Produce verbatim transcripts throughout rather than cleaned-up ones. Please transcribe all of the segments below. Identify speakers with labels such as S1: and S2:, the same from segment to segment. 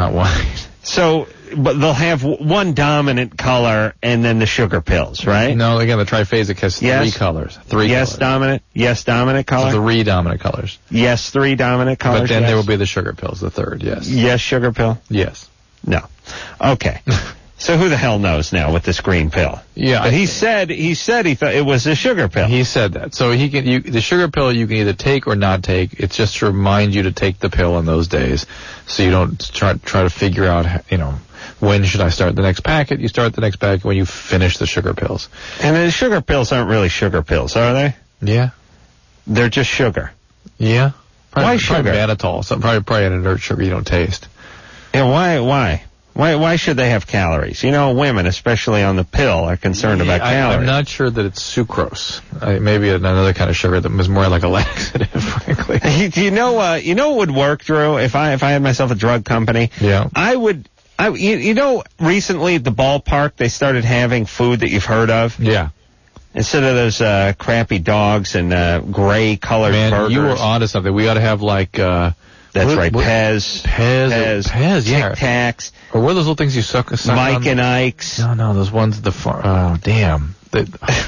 S1: not white.
S2: So, but they'll have w- one dominant color and then the sugar pills, right?
S1: No, again, the triphasic has
S2: yes.
S1: three colors. Three
S2: yes,
S1: colors.
S2: dominant. Yes, dominant color.
S1: So three dominant colors.
S2: Yes, three dominant colors.
S1: But then
S2: yes.
S1: there will be the sugar pills, the third, yes.
S2: Yes, sugar pill?
S1: Yes.
S2: No. Okay. So who the hell knows now with this green pill?
S1: Yeah.
S2: But he said he said he thought it was a sugar pill.
S1: He said that. So he can you, the sugar pill you can either take or not take. It's just to remind you to take the pill in those days, so you don't try try to figure out, you know, when should I start the next packet. You start the next packet when you finish the sugar pills.
S2: And the sugar pills aren't really sugar pills, are they?
S1: Yeah.
S2: They're just sugar.
S1: Yeah. Probably,
S2: Why
S1: probably
S2: sugar?
S1: mannitol. Some, probably probably an inert sugar you don't taste.
S2: Yeah. Why? Why? Why, why should they have calories? You know, women, especially on the pill, are concerned
S1: yeah,
S2: about
S1: I,
S2: calories.
S1: I'm not sure that it's sucrose. I, maybe another kind of sugar that was more like a laxative, frankly.
S2: you know, uh, you know what would work, Drew? If I if I had myself a drug company,
S1: yeah,
S2: I would. I you, you know, recently at the ballpark they started having food that you've heard of.
S1: Yeah.
S2: Instead of those uh, crappy dogs and uh, gray colored
S1: Man,
S2: burgers.
S1: you were onto something. We ought to have like. Uh,
S2: That's
S1: what,
S2: right,
S1: what,
S2: Pez,
S1: Pez,
S2: Pez,
S1: Pez, yeah.
S2: Tic Tacs,
S1: or what are those little things you suck? suck
S2: Mike
S1: on?
S2: and Ike's.
S1: No, no, those ones. The far, oh damn, the,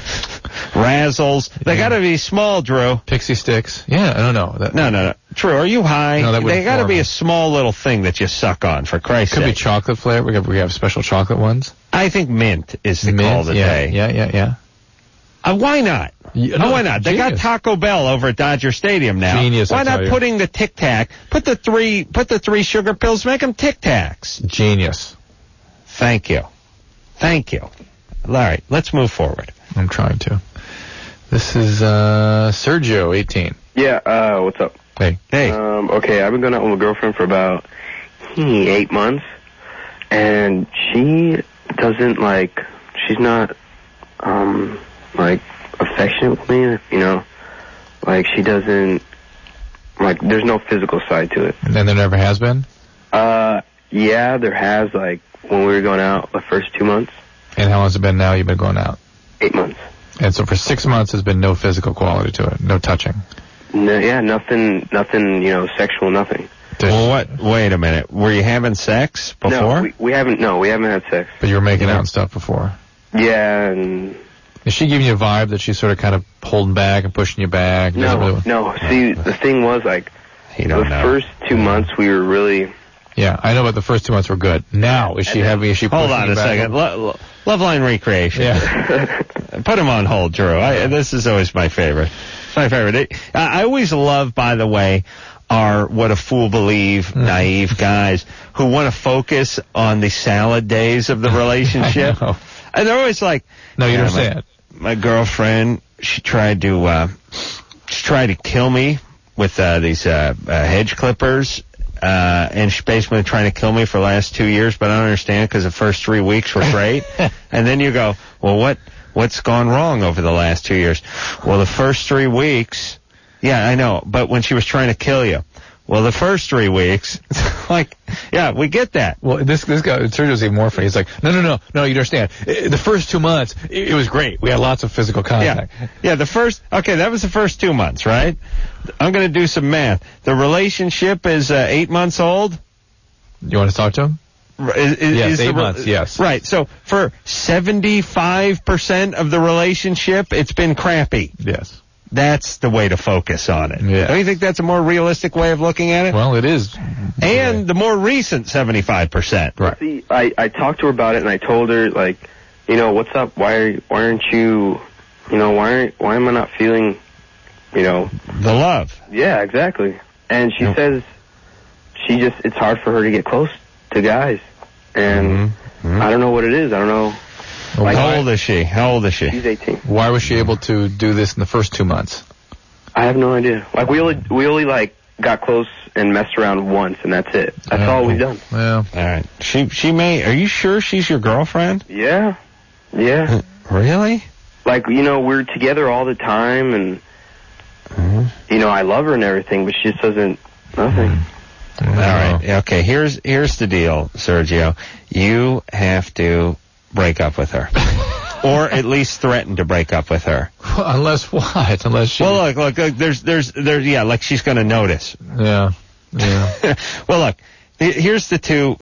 S2: Razzles. They
S1: Yeah.
S2: got to be small, Drew.
S1: Pixie sticks. Yeah, I don't know. That,
S2: No, no, no. Drew, are you high?
S1: No, that
S2: they
S1: wouldn't
S2: got to
S1: form.
S2: be a small little thing that you suck on, for Christ's
S1: could
S2: sake.
S1: be chocolate flavor. We have, we have special chocolate ones.
S2: I think mint is the
S1: Mint,
S2: call of the
S1: yeah,
S2: day.
S1: Yeah, yeah, yeah.
S2: Uh, why not?
S1: Yeah,
S2: no,
S1: no,
S2: why not? They
S1: genius.
S2: got Taco Bell over at Dodger Stadium now.
S1: Genius,
S2: Why
S1: I
S2: not
S1: tell you.
S2: putting the Tic Tac? Put the three, put the three sugar pills. Make them Tic Tacs.
S1: Genius.
S2: Thank you, thank you. All right, let's move forward.
S1: I'm trying to. This is uh, Sergio, eighteen.
S3: Yeah, uh, what's up?
S1: Hey.
S2: Hey.
S3: Um, okay, I've been going out with my girlfriend for about hmm, eight months, and she doesn't, like, she's not, um, like, affectionate with me, you know? Like, she doesn't, like, there's no physical side to it.
S1: And then there never has been?
S3: Uh, yeah, there has, like, when we were going out the first two months.
S1: And how long has it been now you've been going out?
S3: Eight months.
S1: And so for six months there's been no physical quality to it, no touching.
S3: No, yeah, nothing, nothing, you know, sexual, nothing.
S2: Well, what? Wait a minute. Were you having sex before?
S3: No, we, we haven't, no, we haven't had sex.
S1: But you were making out and stuff before.
S3: Yeah, and...
S1: Is she giving you a vibe that she's sort of kind of holding back and pushing you back? Doesn't
S3: No,
S1: really-
S3: no. See, the thing was, like,
S2: You
S3: the
S2: don't know.
S3: first two months we were really...
S1: Yeah, I know, but the first two months were good. Now, is she having, is she
S2: Hold
S1: pushing
S2: on
S1: you
S2: a
S1: back?
S2: second. Lo- lo- Loveline Recreation.
S1: Yeah.
S2: Put him on hold, Drew. I, this is always my favorite. It's my favorite. It, I I always love, by the way, are what a fool believe,
S1: Mm.
S2: naive guys who want to focus on the salad days of the relationship.
S1: I know.
S2: And they're always like,
S1: No, you
S2: "Yeah,
S1: understand.
S2: My, my girlfriend, she tried to, uh, she tried to kill me with uh, these uh, uh, hedge clippers. Uh, and she's basically trying to kill me for the last two years, but I don't understand because the first three weeks were great. And then you go, well, what, what's gone wrong over the last two years? Well, the first three weeks, yeah, I know, but when she was trying to kill you. Well, the first three weeks, like, yeah, we get that.
S1: Well, this this guy, Sergio's even more funny. He's like, no, no, no, no, you understand. I- The first two months, it, it was great. We had lots of physical contact.
S2: Yeah, yeah, the first, okay, that was the first two months, right? I'm going to do some math. The relationship is uh, eight months old?
S1: You want to talk to him?
S2: Is, is,
S1: Yes,
S2: is
S1: eight
S2: the re-
S1: months, yes.
S2: Right, so for seventy-five percent of the relationship, it's been crappy.
S1: Yes.
S2: That's the way to focus on it.
S1: Yeah.
S2: Don't you think that's a more realistic way of looking at it?
S1: Well, it is.
S2: And the more recent seventy-five percent.
S1: Right.
S3: See, I, I talked to her about it, and I told her, like, you know, what's up? Why are, why aren't you, you know, why aren't, why am I not feeling, you know...
S2: The love.
S3: Yeah, exactly. And she
S2: Yep.
S3: says she just, it's hard for her to get close to guys. And
S2: Mm-hmm. Mm-hmm.
S3: I don't know what it is. I don't know.
S1: Well,
S3: Like,
S2: How old is she? How old is she?
S3: She's eighteen.
S1: Why was she able to do this in the first two months?
S3: I have no idea. Like, we only, we only, like, got close and messed around once, and that's it. That's
S1: Yeah.
S3: all we've done.
S1: Well,
S2: All right. She she may. Are you sure she's your girlfriend?
S3: Yeah. Yeah.
S2: Really?
S3: Like, you know, we're together all the time, and,
S2: Mm-hmm.
S3: you know, I love her and everything, but she just doesn't, nothing.
S2: All right. Okay. Here's here's the deal, Sergio. You have to break up with her, or at least threaten to break up with her.
S1: unless what? Unless she...
S2: Well, look, look. look there's there's there's yeah, like she's going to notice.
S1: Yeah. Yeah.
S2: Well, look. he- Here's the two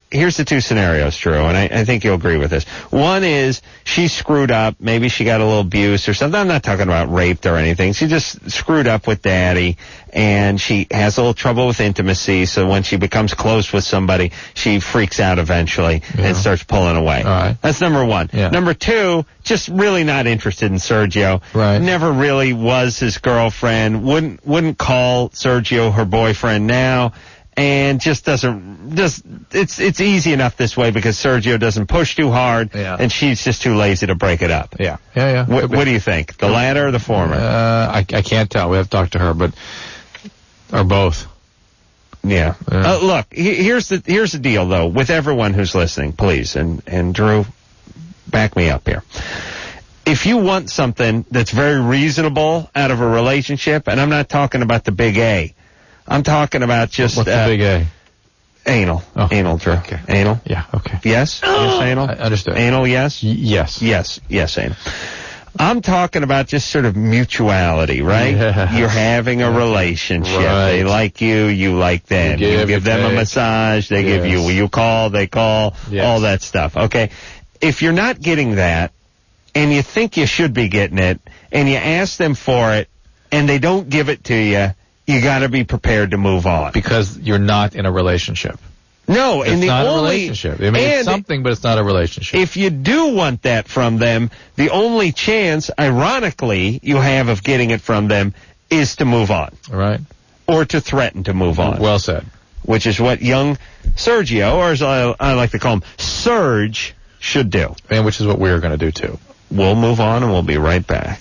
S2: here's the two scenarios, Drew, and I, I think you'll agree with this. One is she screwed up. Maybe she got a little abuse or something. I'm not talking about raped or anything. She just screwed up with daddy, and she has a little trouble with intimacy, so when she becomes close with somebody, she freaks out eventually
S1: Yeah.
S2: and starts pulling away.
S1: All right.
S2: That's number one.
S1: Yeah.
S2: Number two, just really not interested in Sergio.
S1: Right.
S2: Never really was his girlfriend. Wouldn't wouldn't call Sergio her boyfriend now. And just doesn't, just, it's, it's easy enough this way because Sergio doesn't push too hard,
S1: Yeah.
S2: and she's just too lazy to break it up.
S1: Yeah, yeah, yeah.
S2: What, what do you think? The latter or the former?
S1: Uh, I, I can't tell. We have to talk to her, but, or both.
S2: Yeah.
S1: Yeah.
S2: Uh, look, he, here's the, here's the deal though, with everyone who's listening, please, and, and Drew, back me up here. If you want something that's very reasonable out of a relationship, and I'm not talking about the big A, I'm talking about just
S1: What's
S2: uh,
S1: the big A?
S2: anal.
S1: Oh,
S2: Anal, Drew.
S1: okay.
S2: Anal.
S1: Yeah, okay.
S2: Yes? Yes, anal?
S1: I understood.
S2: Anal, yes?
S1: Y- yes.
S2: Yes, yes, anal. I'm talking about just sort of mutuality, right?
S1: Yeah.
S2: You're having a relationship.
S1: Right.
S2: They like you, you like them.
S1: You
S2: You
S1: give,
S2: give
S1: you
S2: them a
S1: take.
S2: massage, they give you,
S1: Yes.
S2: you call, they call,
S1: Yes.
S2: all that stuff, okay? If you're not getting that, and you think you should be getting it, and you ask them for it, and they don't give it to you, you got to be prepared to move on.
S1: Because you're not in a relationship.
S2: No,
S1: It's
S2: and the
S1: not
S2: only
S1: a relationship. I mean, it's
S2: and
S1: something, but it's not a relationship.
S2: if you do want that from them, the only chance, ironically, you have of getting it from them is to move on
S1: All right?
S2: or to threaten to move on,
S1: Well said.
S2: which is what young Sergio, or as I, I like to call him, Serge, should do.
S1: And which is what we're going to do, too.
S2: We'll move on, and we'll be right back.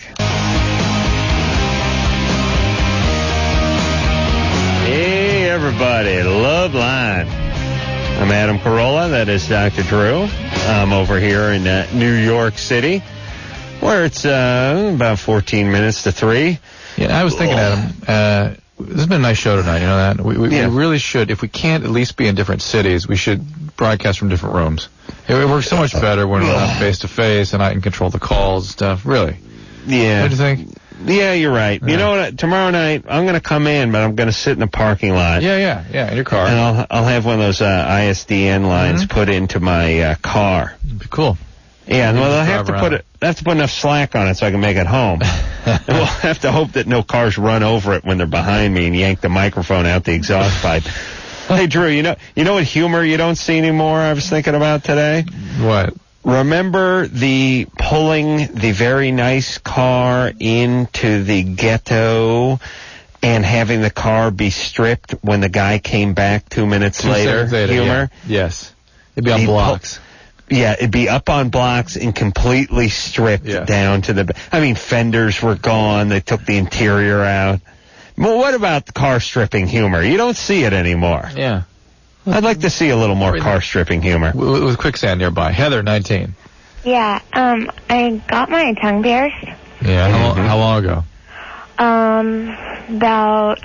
S2: Hey, everybody, Love Line. I'm Adam Carolla. That is Doctor Drew. I'm over here in uh, New York City, where it's uh, about fourteen minutes to three.
S1: Yeah, I was thinking, Adam, uh, this has been a nice show tonight, you know that? We, we,
S2: Yeah.
S1: we really should, if we can't at least be in different cities, we should broadcast from different rooms. It, it works so much better when we're not face-to-face and I can control the calls and stuff. Really.
S2: Yeah.
S1: What do you think?
S2: Yeah, you're right.
S1: Yeah.
S2: You know what? Tomorrow night, I'm going to come in, but I'm going to sit in the parking lot.
S1: Yeah, yeah, yeah, in your car.
S2: And I'll I'll have one of those uh, I S D N lines
S1: Mhm.
S2: put into my uh, car.
S1: It'd be cool.
S2: Yeah,
S1: You
S2: well,
S1: just
S2: I have to
S1: drive
S2: put
S1: around.
S2: it. I have to put enough slack on it so I can make it home. And we'll have to hope that no cars run over it when they're behind me and yank the microphone out the exhaust pipe. Hey, Drew, you know you know what humor you don't see anymore? I was thinking about today.
S1: What?
S2: Remember the pulling the very nice car into the ghetto and having the car be stripped when the guy came back two minutes
S1: Two
S2: later?
S1: seconds later,
S2: Humor?
S1: yeah. Yes. It'd be on
S2: He pu-
S1: blocks.
S2: Yeah, it'd be up on blocks and completely stripped
S1: Yeah.
S2: down to the... I mean, fenders were gone. They took the interior out. Well, what about the car stripping humor? You don't see it anymore.
S1: Yeah.
S2: I'd like to see a little more car stripping humor.
S1: With, with quicksand nearby. Heather, nineteen.
S4: Yeah, um, I got my tongue pierced,
S1: Yeah. How,
S2: Mhm.
S1: how long ago?
S4: um, about,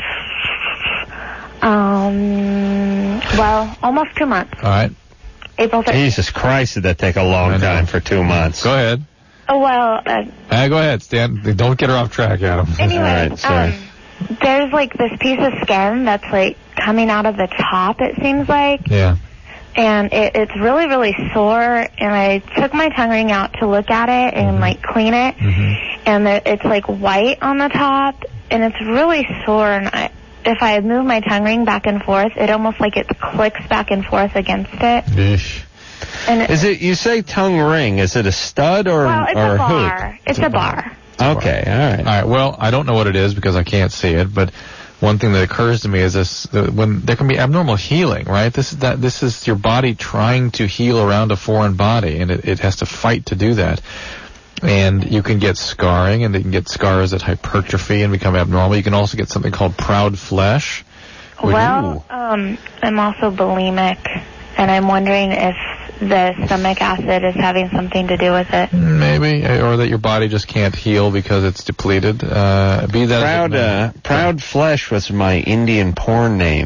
S4: um, well, almost two months.
S1: All right.
S4: April thirteenth.
S2: Jesus Christ, did that take a long
S1: I know.
S2: time for two months?
S1: Go ahead.
S4: Oh, well, uh,
S1: Hey, go ahead, Stan. Don't get her off track, Adam.
S4: anyway,
S2: All right, sorry.
S4: um, there's like this piece of skin that's like coming out of the top, it seems like,
S1: Yeah.
S4: and it, it's really, really sore, and I took my tongue ring out to look at it and like clean it,
S1: Mm-hmm.
S4: and the, it's like white on the top, and it's really sore, and I, if I move my tongue ring back and forth, it almost like it clicks back and forth against it.
S1: Ish.
S4: And it,
S2: Is it, you say tongue ring, is it a stud or,
S4: well, it's
S2: or
S4: a
S2: a
S4: bar.
S2: hoop?
S4: It's a bar.
S2: Okay, all right.
S1: All right. Well, I don't know what it is because I can't see it, but one thing that occurs to me is this: that when there can be abnormal healing, right? This is that. This is your body trying to heal around a foreign body, and it, it has to fight to do that. And you can get scarring, and you can get scars that hypertrophy and become abnormal. You can also get something called proud flesh. Would
S4: Well, um, I'm also bulimic, and I'm wondering if the stomach acid is having something to do with it.
S1: Maybe, or that your body just can't heal because it's depleted. Uh, be that as it
S2: Proud,
S1: may.
S2: uh, Proud Flesh was my Indian porn name.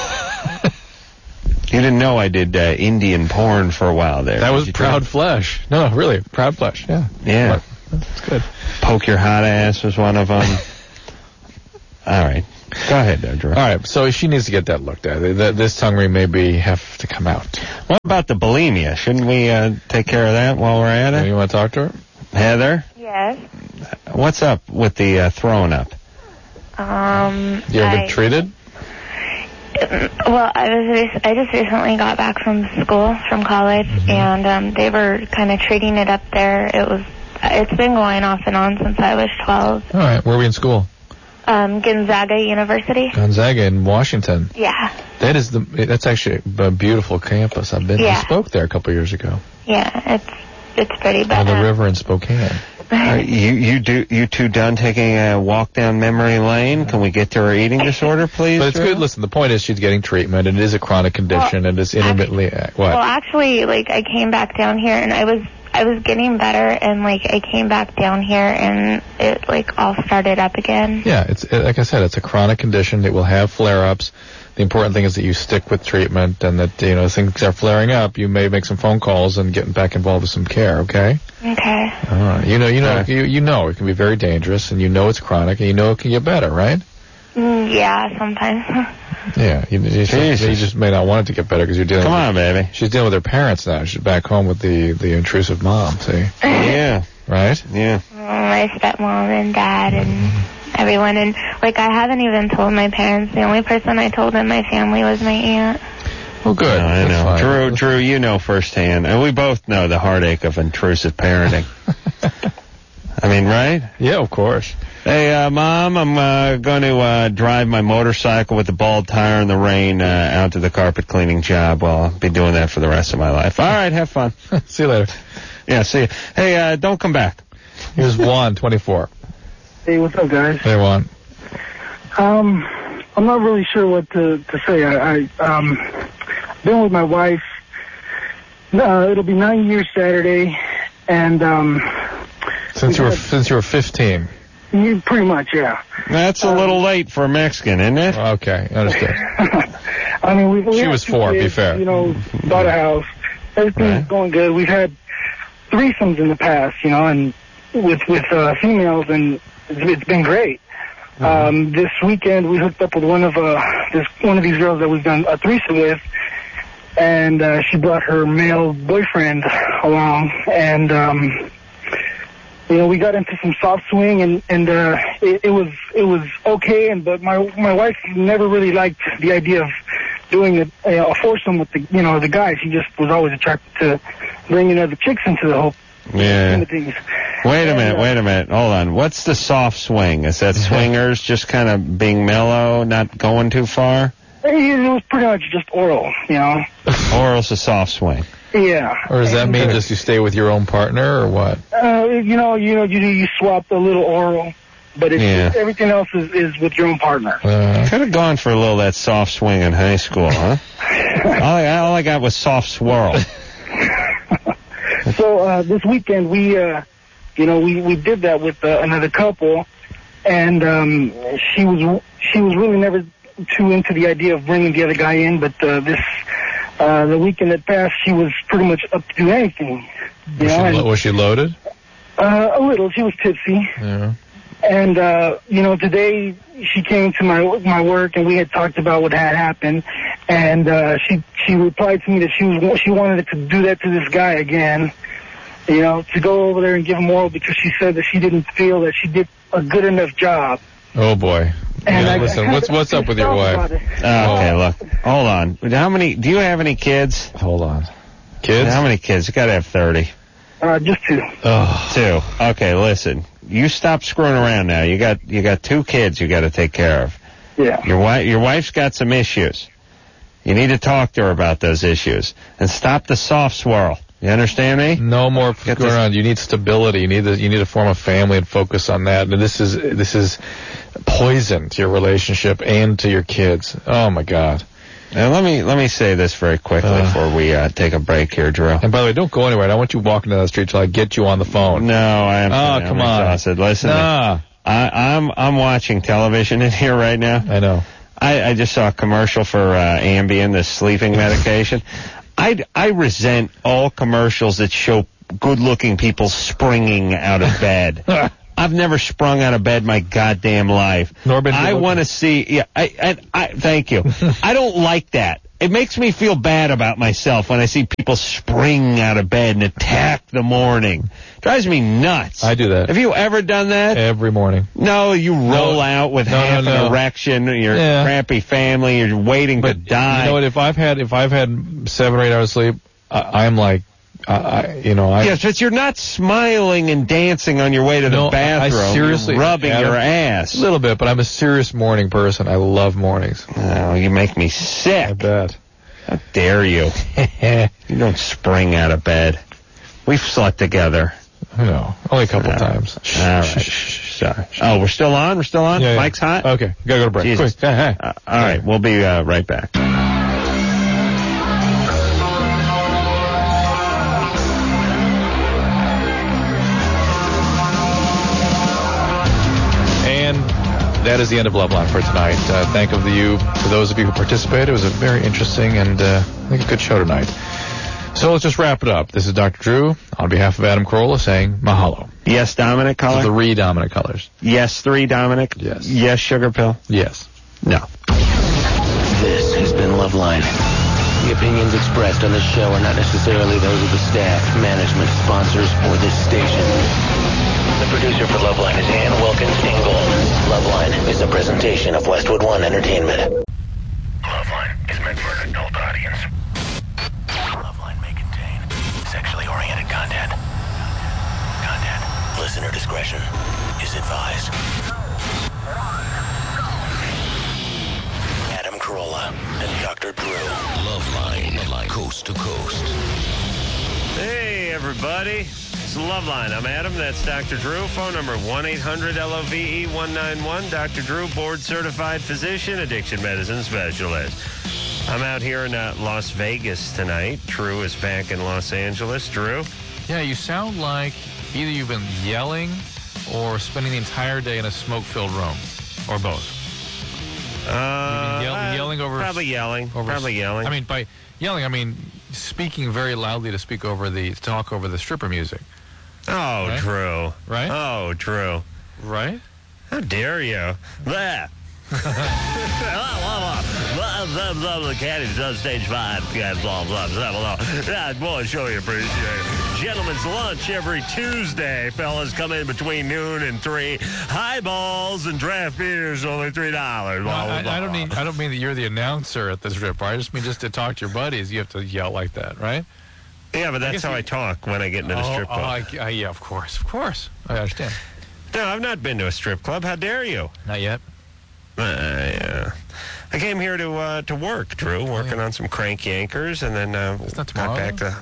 S2: You didn't know I did uh, Indian porn for a while there.
S1: That
S2: did
S1: was
S2: you,
S1: Proud
S2: Drew?
S1: Flesh. No, no, really, Proud Flesh. Yeah.
S2: Yeah.
S1: What? That's good.
S2: Poke Your Hot Ass was one of them. All right. Go ahead, there, Drew.
S1: All right, so she needs to get that looked at. This tongue ring maybe have to come out.
S2: What about the bulimia? Shouldn't we uh, take care of that while we're at it?
S1: You want to talk to her?
S2: Heather?
S4: Yes.
S2: What's up with the uh, throwing up?
S4: Um.
S1: You ever
S4: I,
S1: been treated?
S4: Well, I was. Re- I just recently got back from school, from college,
S1: mm-hmm.
S4: and um, they were kind of treating it up there. It was. It's been going off and on since I was twelve.
S1: All right, where were we in school?
S4: Um, Gonzaga University.
S1: Gonzaga in Washington.
S4: Yeah.
S1: That is the. That's actually a beautiful campus. I've been.
S4: Yeah.
S1: I spoke there a couple years ago.
S4: Yeah, it's it's pretty
S1: On
S4: bad.
S1: the river in Spokane.
S2: Are you you do you two done taking a walk down memory lane? Can we get to her eating disorder, please?
S1: But it's
S2: Drew?
S1: good. Listen, the point is she's getting treatment, and it is a chronic condition,
S4: Well,
S1: and it's intermittently what?
S4: Well, actually, like I came back down here, and I was I was getting better, and like I came back down here, and it like all started up again.
S1: Yeah, it's it, like I said, it's a chronic condition. It will have flare-ups. The important thing is that you stick with treatment, and that you know as things are flaring up, you may make some phone calls and get back involved with some care. Okay.
S4: Okay.
S1: All right. You know, you know,
S2: Right.
S1: you you know it can be very dangerous, and you know it's chronic, and you know it can get better, right?
S4: Mm, yeah, sometimes.
S1: Yeah. You, you, just, you just may not want it to get better because you're dealing.
S2: Come
S1: with,
S2: on, baby.
S1: She's dealing with her parents now. She's back home with the the intrusive mom. See.
S2: Yeah.
S1: Right.
S2: Yeah.
S4: My stepmom and dad and everyone, and like I haven't even told my parents. The only person I told in my family was my aunt.
S1: Well, good.
S2: No, I
S1: That's
S2: know.
S1: fine.
S2: Drew, Drew, you know firsthand, and we both know the heartache of intrusive parenting. I mean, right?
S1: Yeah, of course.
S2: Hey, uh, Mom, I'm uh, going to uh, drive my motorcycle with the bald tire in the rain uh, out to the carpet cleaning job. Well, I'll be doing that for the rest of my life. All right, have fun.
S1: See you later.
S2: Yeah, see you. Hey, uh, don't come back.
S1: Here's Juan, twenty-four.
S5: Hey, what's up, guys?
S1: Hey, Juan.
S5: Um, I'm not really sure what to, to say. I, I um, been with my wife. Uh, it'll be nine years Saturday, and um,
S1: Since you were since you were fifteen.
S5: you pretty much, yeah.
S2: That's a little late for a Mexican, isn't it?
S1: Okay, understood.
S5: I mean, we, we
S1: She
S5: have
S1: was
S5: two
S1: four, be
S5: kids,
S1: fair.
S5: You know, bought a house. Everything's
S2: Right.
S5: going good. We've had threesomes in the past, you know, and with with uh, females, and it's, it's been great.
S1: Mm-hmm.
S5: Um, this weekend we hooked up with one of uh this one of these girls that we've done a threesome with, and uh, she brought her male boyfriend along, and um, you know we got into some soft swing, and and uh, it, it was it was okay, and but my my wife never really liked the idea of doing a, a foursome with the you know the guys. She just was always attracted to bringing other chicks into the whole
S2: Yeah.
S5: into things.
S2: Wait a
S5: And,
S2: minute,
S5: uh,
S2: wait a minute. Hold on. What's the soft swing? Is that swingers just kind of being mellow, not going too far?
S5: It was pretty much just oral, you know.
S2: Oral's a soft swing.
S5: Yeah.
S1: Or does that
S5: And,
S1: mean
S5: uh,
S1: just you stay with your own partner, or what?
S5: Uh, you know, you know, you you swap a little oral, but it's
S2: Yeah.
S5: everything else is, is with your own partner.
S1: Uh,
S2: Could have gone for a little of that soft swing in high school, huh? all, I, all I got was soft swirl.
S5: So uh, this weekend we, uh, you know, we, we did that with uh, another couple, and um, she was she was really never too into the idea of bringing the other guy in, but uh, this uh, the weekend that passed, she was pretty much up to do anything. You
S1: was,
S5: know,
S1: she,
S5: and,
S1: lo- was she loaded?
S5: uh, a little. She was tipsy.
S1: Yeah.
S5: And, uh, you know, today she came to my my work, and we had talked about what had happened, and uh, she she replied to me that she was she wanted to do that to this guy again, you know, to go over there and give him oral because she said that she didn't feel that she did a good enough job.
S1: Oh boy.
S5: And
S1: Yeah,
S5: I,
S1: listen,
S5: I
S1: what's what's up with your wife?
S2: Oh, okay, look. Hold on. How many, do you have any kids?
S1: Hold on. Kids?
S2: How many kids? You gotta have thirty.
S5: Uh, just two.
S1: Oh.
S2: Two. Okay, listen. You stop screwing around now. You got, you got two kids you gotta take care of.
S5: Yeah.
S2: Your wife, your wife's got some issues. You need to talk to her about those issues. And stop the soft swirl. You understand me?
S1: No more
S2: Get
S1: going
S2: this-
S1: around. You need stability. You need to, you need to form a family and focus on that. And this is this is poison to your relationship and to your kids. Oh my God.
S2: Now let me let me say this very quickly
S1: Uh.
S2: before we uh, take a break here, Drew.
S1: And by the way, don't go anywhere. I don't want you walking down the street till I get you on the phone.
S2: No, I am.
S1: Oh,
S2: I'm
S1: come on.
S2: exhausted. Listen,
S1: Nah.
S2: I, I'm I'm watching television in here right now.
S1: I know.
S2: I, I just saw a commercial for uh, Ambien, the sleeping medication. I I resent all commercials that show good-looking people springing out of bed. I've never sprung out of bed my goddamn life.
S1: Nor been
S2: I want to see. Yeah, I, I, I. Thank you. I don't like that. It makes me feel bad about myself when I see people spring out of bed and attack the morning. Drives me nuts.
S1: I do that.
S2: Have you ever done that?
S1: Every morning.
S2: No, you roll
S1: No.
S2: out with
S1: No,
S2: half
S1: no,
S2: an
S1: no.
S2: erection, your
S1: Yeah.
S2: crappy family, you're waiting to
S1: But
S2: die.
S1: you know what? If I've had if I've had seven or eight hours sleep, I, I'm like, I, I you know, I.
S2: Yes, but you're not smiling and dancing on your way to the
S1: No, I- I
S2: bathroom.
S1: seriously-
S2: You're rubbing
S1: Adam,
S2: your ass.
S1: A little bit, but I'm a serious morning person. I love mornings.
S2: Oh, you make me
S1: I
S2: sick.
S1: bet.
S2: How dare you? You don't spring out of bed. We've slept together.
S1: No, only a couple
S2: Uh,
S1: times.
S2: All right. Sorry. Oh, we're still on? We're still on?
S1: Yeah, yeah.
S2: Mike's hot?
S1: Okay, gotta go to break.
S2: Jesus.
S1: Quick. Hey, hey.
S2: Uh, all right, we'll be uh, right back.
S1: And that is the end of Loveline for tonight. Uh, thank of you to those of you who participated. It was a very interesting and uh, I think a good show tonight. So let's just wrap it up. This is Doctor Drew on behalf of Adam Carolla saying mahalo.
S2: Yes, Dominic
S1: The
S2: caller?
S1: three dominant colors.
S2: Yes, three, Dominic?
S1: Yes.
S2: Yes, Sugar Pill?
S1: Yes.
S2: No.
S6: This has been Loveline. The opinions expressed on this show are not necessarily those of the staff, management, sponsors, or this station. The producer for Loveline is Ann Wilkins Ingle. Loveline is a presentation of Westwood One Entertainment. Loveline is meant for an adult audience. Loveline may contain sexually oriented content. Content. Listener discretion is advised. Adam Carolla and Doctor Drew. Loveline, Loveline, coast to coast.
S2: Hey, everybody. It's Loveline. I'm Adam. That's Doctor Drew. Phone number one eight hundred L O V E one nine one. Doctor Drew, board-certified physician, addiction medicine specialist. I'm out here in uh, Las Vegas tonight. Drew is back in Los Angeles. Drew?
S1: Yeah, you sound like either you've been yelling or spending the entire day in a smoke-filled room, or both.
S2: Uh,
S1: yell- yelling over-
S2: Probably yelling.
S1: Over
S2: Probably yelling.
S1: I mean, by yelling, I mean speaking very loudly to speak over the to talk over the stripper music,
S2: oh,
S1: right?
S2: Drew.
S1: Right?
S2: Oh, Drew.
S1: right?
S2: How dare you? Blah. Blah, blah, blah, caddies on stage five. Blah, blah, blah, blah, blah. Yeah, boy, show you appreciate it. Gentlemen's lunch every Tuesday. Fellas, come in between noon and three. Highballs and draft beers, only three dollars.
S1: Well, I, I don't mean I don't mean that you're the announcer at the stripper. I just mean just to talk to your buddies, you have to yell like that, right?
S2: Yeah, but that's
S1: guess
S2: how
S1: you-
S2: I talk when I get into the
S1: oh,
S2: strip
S1: oh,
S2: club.
S1: I, I, yeah, of course, of course. I understand.
S2: No, I've not been to a strip club. How dare you?
S1: Not yet.
S2: Uh, yeah. I came here to uh, to work, Drew, working on some crank yankers, and then uh,
S1: It's not
S2: got
S1: tomorrow,
S2: back to.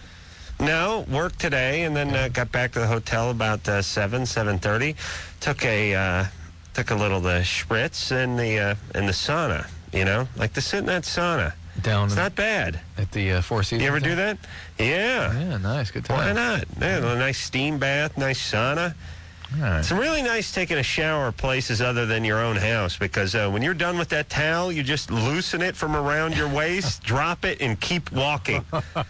S2: No, work today, and then uh, got back to the hotel about uh, seven, seven thirty. Took a uh, took a little the spritz in the uh, in the sauna. You know, like to sit in that sauna.
S1: Down
S2: It's
S1: in-
S2: not bad.
S1: at the uh, Four Seasons.
S2: You ever
S1: thing?
S2: do that? Yeah.
S1: Yeah, nice, good
S2: Why
S1: time.
S2: not? Yeah, a nice steam bath, nice sauna.
S1: All right.
S2: It's really nice taking a shower places other than your own house because uh, when you're done with that towel, you just loosen it from around your waist, drop it, and keep walking.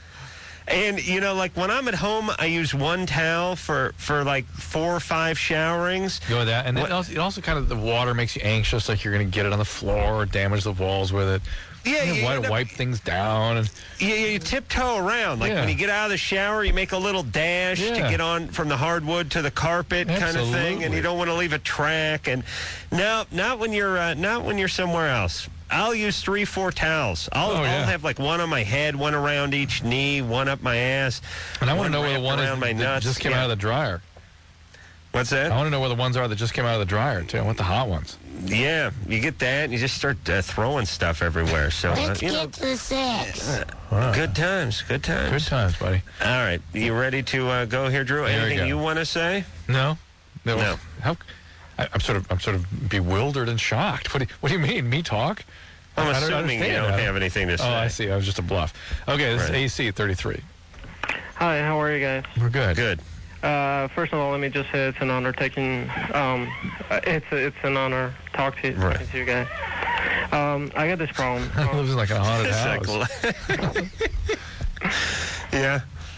S2: And, you know, like when I'm at home, I use one towel for, for like four or five showerings.
S1: Go with that, and it
S2: What-
S1: also, it also kind of the water makes you anxious, like you're going to get it on the floor or damage the walls with it.
S2: Yeah,
S1: you
S2: you
S1: wipe,
S2: end up-
S1: wipe things down, and
S2: You, you tiptoe around. Like
S1: Yeah.
S2: when you get out of the shower, you make a little dash to
S1: Yeah.
S2: get on from the hardwood to the carpet kind of thing, and
S1: Absolutely.
S2: you don't want to leave a track. And no, not when you're uh, not when you're somewhere else. I'll use three, four towels. I'll,
S1: Oh, yeah.
S2: I'll have like one on my head, one around each knee, one up my ass.
S1: and I want to know where the
S2: wrapped
S1: one is
S2: around my
S1: that
S2: nuts.
S1: just came
S2: Yeah.
S1: out of the dryer.
S2: What's
S1: I
S2: that?
S1: want to know where the ones are that just came out of the dryer too. I want the hot ones.
S2: Yeah, you get that, and you just start uh, throwing stuff everywhere. So uh,
S7: Let's
S2: you know,
S7: get to the sex.
S2: good times, good times.
S1: Good times, buddy.
S2: All right, you ready to uh, go here, Drew?
S1: There we
S2: Anything
S1: go.
S2: you want to say?
S1: No,
S2: No.
S1: How? I, I'm sort of I'm sort of bewildered and shocked. What do you, what do you mean? Me talk?
S2: I'm
S1: I don't
S2: assuming you
S1: understand
S2: don't
S1: that.
S2: have anything to say.
S1: Oh, I see. I was just a bluff. Okay, this
S2: Right.
S1: is A C thirty-three.
S5: Hi, how are you guys?
S1: We're good.
S2: Good.
S5: Uh, first of all, let me just say it's an honor taking. Um, uh, it's it's an honor talk to,
S2: Right.
S5: talking to you guys. Um, I got this problem.
S1: Lives in like a haunted
S2: It's
S1: house.
S2: like- yeah.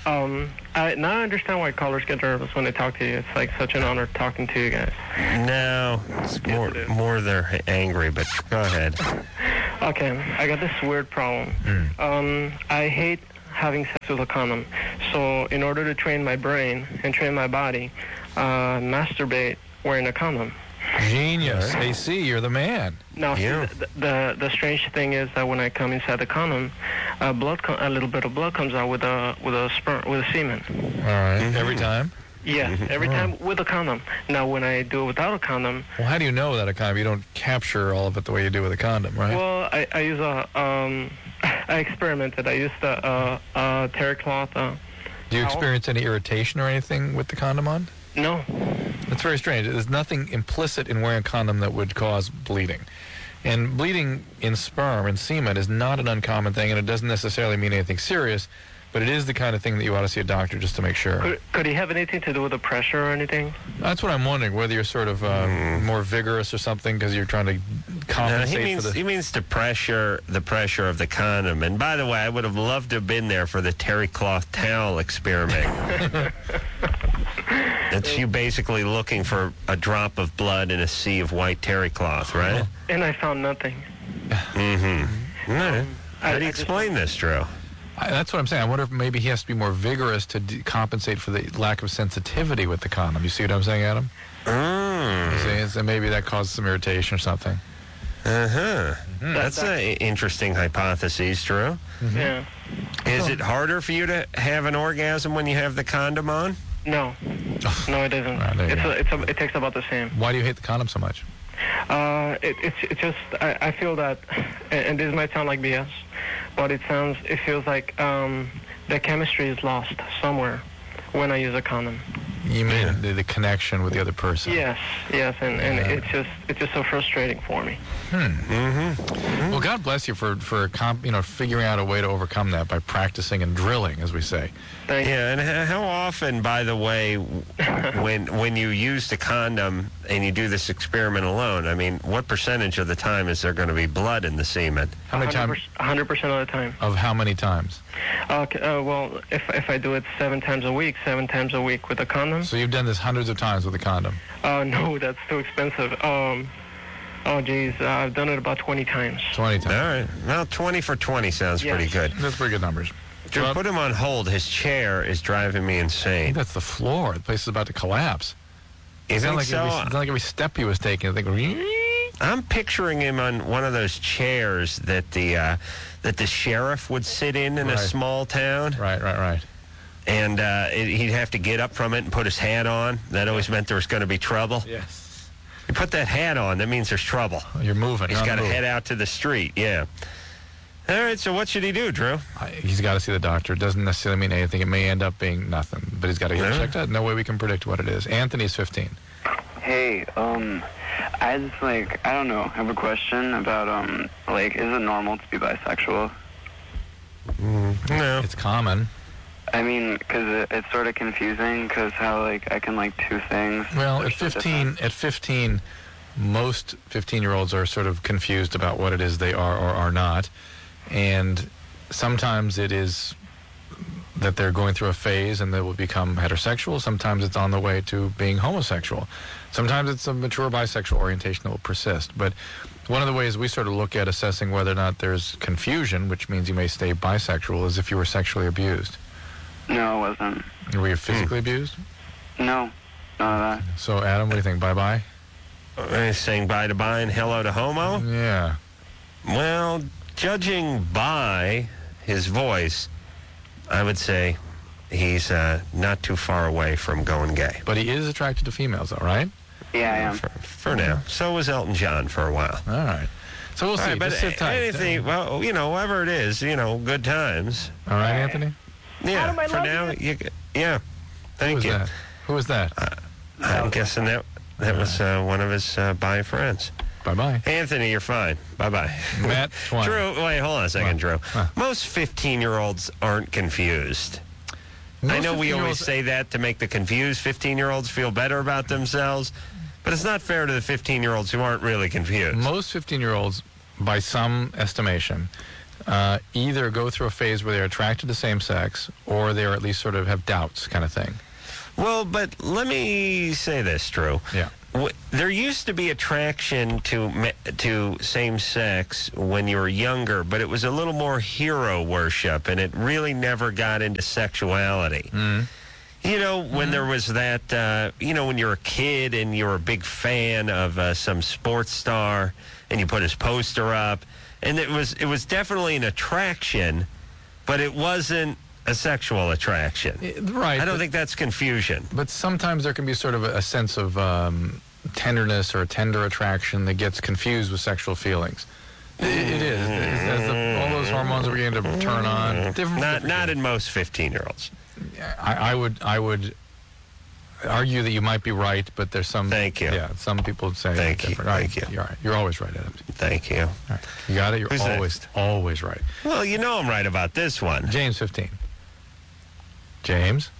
S7: Um, I, now I understand why callers get nervous when they talk to you. It's like such an honor talking to you guys.
S2: No, it's more,
S7: it
S2: more they're angry, but go ahead.
S7: Okay, I got this weird problem.
S2: Mm.
S7: Um, I hate having sex with a condom. So in order to train my brain and train my body, uh, masturbate wearing a condom.
S1: Genius. A C, you're the man.
S7: Now,
S2: Yeah.
S7: see, the, the the strange thing is that when I come inside the condom, uh, blood, co- a little bit of blood comes out with a with a sperm with a semen.
S1: All right.
S2: Mhm.
S1: Every time?
S7: Yes, every
S1: Oh.
S7: time with a condom. Now, when I do it without a condom,
S1: Well, how do you know that a condom? You don't capture all of it the way you do with a condom, right?
S7: well, I, I use a um, I experimented. I used a, a, a terry cloth. Uh,
S1: do you
S7: towel.
S1: experience any irritation or anything with the condom on?
S7: No.
S1: It's very strange. There's nothing implicit in wearing a condom that would cause bleeding. And bleeding in sperm and semen is not an uncommon thing, and it doesn't necessarily mean anything serious, but it is the kind of thing that you ought to see a doctor just to make sure.
S7: Could, could he have anything to do with the pressure or anything?
S1: That's what I'm wondering, whether you're sort of uh,
S2: Mm.
S1: more vigorous or something because you're trying to
S2: No,
S1: compensate
S2: he means
S1: for the...
S2: he means the pressure, the pressure of the condom. And by the way, I would have loved to have been there for the terry cloth towel experiment. It's you basically looking for a drop of blood in a sea of white terry cloth, right?
S7: And I found nothing.
S2: Mm-hmm. All right. How do you
S7: I just-
S2: explain this, Drew?
S1: I, that's what I'm saying. I wonder if maybe he has to be more vigorous to d- compensate for the lack of sensitivity with the condom. You see what I'm saying, Adam?
S2: Mm.
S1: You see, so maybe that causes some irritation or something.
S2: Uh-huh.
S1: Mm-hmm.
S2: That's an interesting hypothesis, Drew.
S7: Yeah.
S2: Is it harder for you to have an orgasm when you have the condom on?
S7: No. No, it isn't.
S1: Right, there you
S7: it's
S1: go.
S7: a, it's a, it takes about the same.
S1: Why do you hate the condom so much?
S7: Uh, it, it's it's just I, I feel that, and, and this might sound like B S, but it sounds it feels like um, the chemistry is lost somewhere when I use a condom.
S1: You mean the, the connection with the other person?
S7: Yes, yes, and, and
S1: Yeah.
S7: it's just it's just so frustrating for me.
S2: Mm-hmm.
S1: Well, God bless you for for comp, you know figuring out a way to overcome that by practicing and drilling, as we say.
S7: Thank you.
S2: Yeah, and h- how often, by the way, w- when when you use the condom and you do this experiment alone, I mean, what percentage of the time is there going to be blood in the semen?
S1: How many times?
S7: one hundred percent of the time.
S1: Of how many times?
S7: Okay, uh, well, if if I do it seven times a week, seven times a week with a condom.
S1: So you've done this hundreds of times with a condom.
S7: Uh, no, that's too expensive. Um, oh, geez, uh, I've done it about twenty times.
S1: Twenty
S2: All
S1: times.
S2: right. Well, twenty for twenty sounds
S7: Yes.
S2: pretty good.
S1: That's pretty good numbers.
S2: Drew,
S1: Well,
S2: put him on hold. His chair is driving me
S1: I think
S2: insane.
S1: that's the floor. The place is about to collapse.
S2: You
S1: It's not
S2: think
S1: like
S2: so?
S1: every, it's not like every step he was taking. I think.
S2: I'm picturing him on one of those chairs that the uh, that the sheriff would sit in in a
S1: Right.
S2: small town,
S1: Right, right, right.
S2: and uh, it, he'd have to get up from it and put his hat on. That always meant there was going to be trouble.
S1: Yes.
S2: You put that hat on, that means there's trouble.
S1: You're moving.
S2: He's
S1: You're on
S2: got to
S1: the move.
S2: head out to the street. Yeah. All right. So what should he do, Drew?
S1: I- He's got to see the doctor. It doesn't necessarily mean anything. It may end up being nothing, but he's got to get it
S2: Yeah.
S1: checked out. No way we can predict what it is. Anthony's fifteen.
S8: Hey, um, I just, like, I don't know, have a question about, um, like, is it normal to be bisexual?
S2: No.
S1: It's common.
S8: I mean, because it, it's sort of confusing, because how, like, I can like two things.
S1: Well,
S8: They're
S1: at
S8: so
S1: fifteen,
S8: different.
S1: at fifteen, most fifteen-year-olds are sort of confused about what it is they are or are not, and sometimes it is that they're going through a phase and they will become heterosexual. Sometimes it's on the way to being homosexual. Sometimes it's a mature bisexual orientation that will persist. But one of the ways we sort of look at assessing whether or not there's confusion, which means you may stay bisexual, is if you were sexually abused.
S8: No, it wasn't.
S1: Were you physically abused?
S8: No, none of that.
S1: So, Adam, what do you think? Bye-bye?
S2: Uh, saying bye to bye and hello to homo?
S1: Yeah.
S2: Well, judging by his voice, I would say he's uh, not too far away from going gay.
S1: But he is attracted to females, though, right?
S8: Yeah, I am.
S2: For, for now. So was Elton John for a while.
S1: All right. So we'll
S2: All
S1: see.
S2: right, but
S1: Just sit tight.
S2: anything, well, you know, whatever it is, you know, good times.
S1: All right, Anthony?
S2: Yeah,
S7: Adam, I
S2: for
S7: love
S2: now,
S7: you.
S2: you. yeah.
S1: Who
S2: Thank
S1: was
S2: you.
S1: that? Who was that?
S2: I'm guessing that that was uh, one of his uh, bi friends.
S1: Bye-bye.
S2: Anthony, you're fine. Bye bye.
S1: Matt Twine.
S2: Drew, wait, hold on a second, Drew.
S1: Huh.
S2: Most fifteen-year-olds aren't confused. I
S1: Most
S2: know we always
S1: fifteen-year-olds-
S2: say that to make the confused fifteen-year-olds feel better about themselves, but it's not fair to the fifteen-year-olds who aren't really confused.
S1: Most fifteen-year-olds, by some estimation, uh, either go through a phase where they're attracted to same sex, or they're at least sort of have doubts, kind of thing.
S2: Well, but let me say this, Drew.
S1: Yeah.
S2: W- There used to be attraction to ma- to same sex when you were younger, but it was a little more hero worship, and it really never got into sexuality.
S1: Mm.
S2: You know, when there was that, uh, you know, when you're a kid and you're a big fan of uh, some sports star, and you put his poster up, and it was it was definitely an attraction, but it wasn't a sexual attraction.
S1: It- right.
S2: I don't
S1: but,
S2: think that's confusion.
S1: But sometimes there can be sort of a, a sense of um, tenderness or a tender attraction that gets confused with sexual feelings. It, it is. As the, all those hormones are beginning to turn on. Different,
S2: Not
S1: different
S2: not in most fifteen-year-olds.
S1: I, I would I would argue that you might be right, but there's some.
S2: Thank you.
S1: Yeah, some people say
S2: Thank you.
S1: different. Right.
S2: Thank you.
S1: You're right. You're always right, Adam.
S2: Thank you.
S1: All right. You got it. You're
S2: Who's
S1: always
S2: next?
S1: always right.
S2: Well, you know I'm right about this one.
S1: James fifteen. James.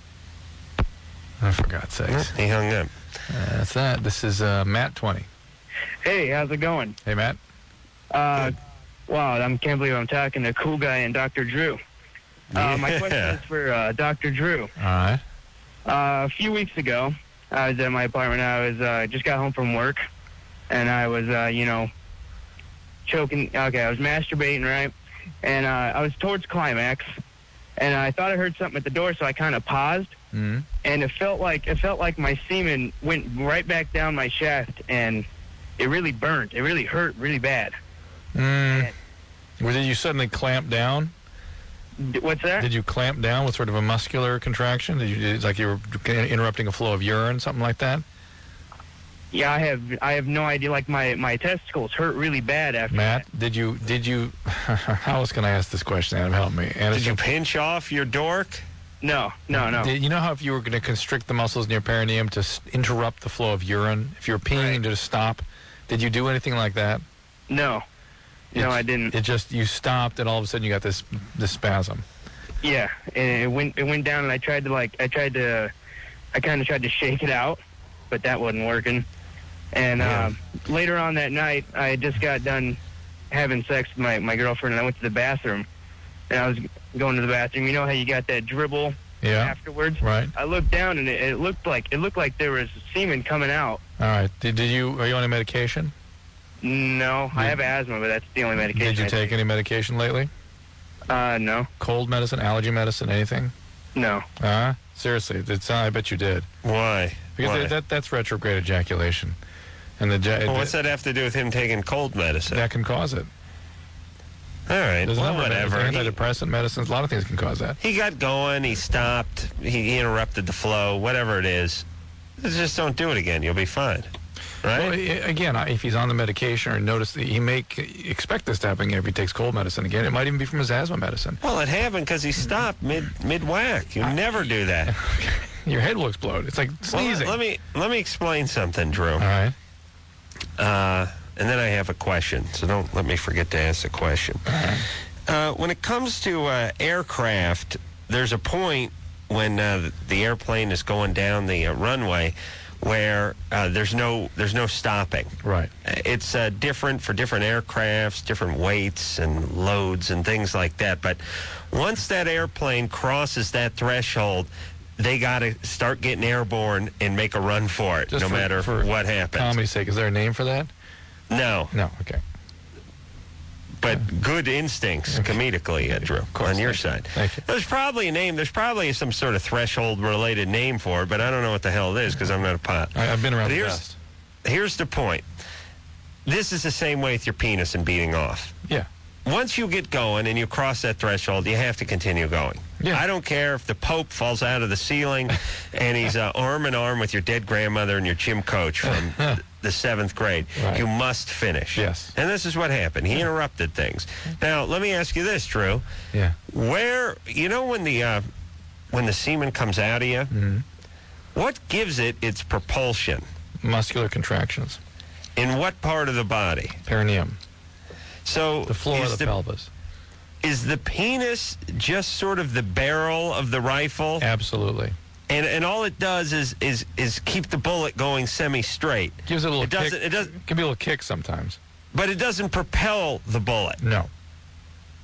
S1: Oh, for God's sakes.
S2: He hung up.
S1: Uh, that's that. This is uh, Matt twenty.
S5: Hey, how's it going?
S1: Hey, Matt.
S5: Uh, wow, I can't believe I'm talking to Cool Guy and Doctor Drew. Uh, my question
S2: Yeah.
S5: is for uh, Doctor Drew.
S1: All right.
S5: Uh, a few weeks ago, I was at my apartment. I was uh, just got home from work, and I was, uh, you know, choking. Okay, I was masturbating, right? And uh, I was towards climax, and I thought I heard something at the door, so I kind of paused,
S1: Mm-hmm.
S5: and it felt like it felt like my semen went right back down my shaft, and it really burnt. It really hurt, really bad.
S1: Mm. Well, did you suddenly clamp down?
S5: D- What's that?
S1: Did you clamp down with sort of a muscular contraction? Did you, it's like you were interrupting a flow of urine, something like that?
S5: Yeah, I have. I have no idea. Like my, my testicles hurt really bad after
S1: Matt,
S5: that.
S1: did you did you? How else can I ask this question, Adam? Help me. And
S2: Did you pinch off your dork?
S5: No, no, no.
S1: Did, you know how if you were going to constrict the muscles in your perineum to s- interrupt the flow of urine, if you were peeing
S5: Right.
S1: and just stop, did you do anything like that?
S5: No, no,
S1: It's-
S5: I didn't.
S1: It just you stopped, and all of a sudden you got this this spasm.
S5: Yeah, and it went it went down, and I tried to like I tried to I kind of tried to shake it out, but that wasn't working. And
S1: Yeah.
S5: um, later on that night, I had just got done having sex with my my girlfriend, and I went to the bathroom, and I was going to the bathroom. You know how you got that dribble
S1: Yeah.
S5: afterwards?
S1: Right.
S5: I looked down, and it, it looked like it looked like there was semen coming out.
S1: All right. Did, did you are you on any medication?
S5: No, I have asthma, but that's the only medication.
S1: Did you
S5: I
S1: take any medication lately?
S5: take. Uh, no,
S1: Cold medicine, allergy medicine, anything?
S5: no.
S1: Uh, seriously, it's, I bet you did.
S2: Why?
S1: Because
S2: Why?
S1: that, that that's retrograde ejaculation, and the ja-
S2: Well, what's that have to do with him taking cold medicine?
S1: that can cause it.
S2: All right,
S1: There's a
S2: well,
S1: number of
S2: whatever. He,
S1: antidepressant medicines. A lot of things can cause that.
S2: he got going, he stopped, he, he interrupted the flow, whatever it is. Just don't do it again. You'll be fine. Right?
S1: Well, i- again, I- if he's on the medication or notice that he may c- expect this to happen again if he takes cold medicine again. It might even be from his asthma medicine.
S2: Well, it happened because he stopped mid mid whack. You never do that.
S1: Your head will explode. It's like
S2: Well,
S1: sneezing.
S2: let me let me explain something, Drew.
S1: All right.
S2: Uh, and then I have a question, so don't let me forget to ask the question. Uh, when it comes to uh, aircraft, there's a point when uh, the airplane is going down the uh, runway where uh, there's no there's no stopping.
S1: Right.
S2: It's uh, different for different aircrafts, different weights and loads and things like that. But once that airplane crosses that threshold, they got to start getting airborne and make a run for it,
S1: Just
S2: no
S1: for-
S2: matter
S1: for
S2: what happens.
S1: Comedy's sake, is there a name for that?
S2: No,
S1: No. Okay.
S2: but good instincts comedically, uh, Drew,
S1: course,
S2: on your
S1: thank you.
S2: side.
S1: Thank you.
S2: There's probably a name. There's probably some sort of threshold-related name for it, but I don't know what the hell it is because I'm not a pilot.
S1: I, I've been around
S2: But
S1: the
S2: here's,
S1: best.
S2: here's the point. This is the same way with your penis and beating off.
S1: Yeah.
S2: Once you get going and you cross that threshold, you have to continue going.
S1: Yeah.
S2: I don't care if the Pope falls out of the ceiling and he's uh, arm in arm with your dead grandmother and your gym coach from the seventh grade.
S1: Right.
S2: You must finish.
S1: Yes.
S2: And this is what happened. He interrupted things. Now, let me ask you this, Drew.
S1: Yeah.
S2: Where, you know when the uh, when the semen comes out of you,
S1: Mm-hmm.
S2: what gives it its propulsion?
S1: Muscular contractions.
S2: In what part of the body?
S1: Perineum.
S2: So
S1: The floor of
S2: is
S1: the, pelvis.
S2: Is the penis just sort of the barrel of the rifle?
S1: Absolutely.
S2: And and all it does is is is keep the bullet going semi-straight.
S1: Gives it a little
S2: It doesn't-
S1: kick.
S2: it doesn't-
S1: Can be a little kick sometimes.
S2: But it doesn't propel the bullet.
S1: No.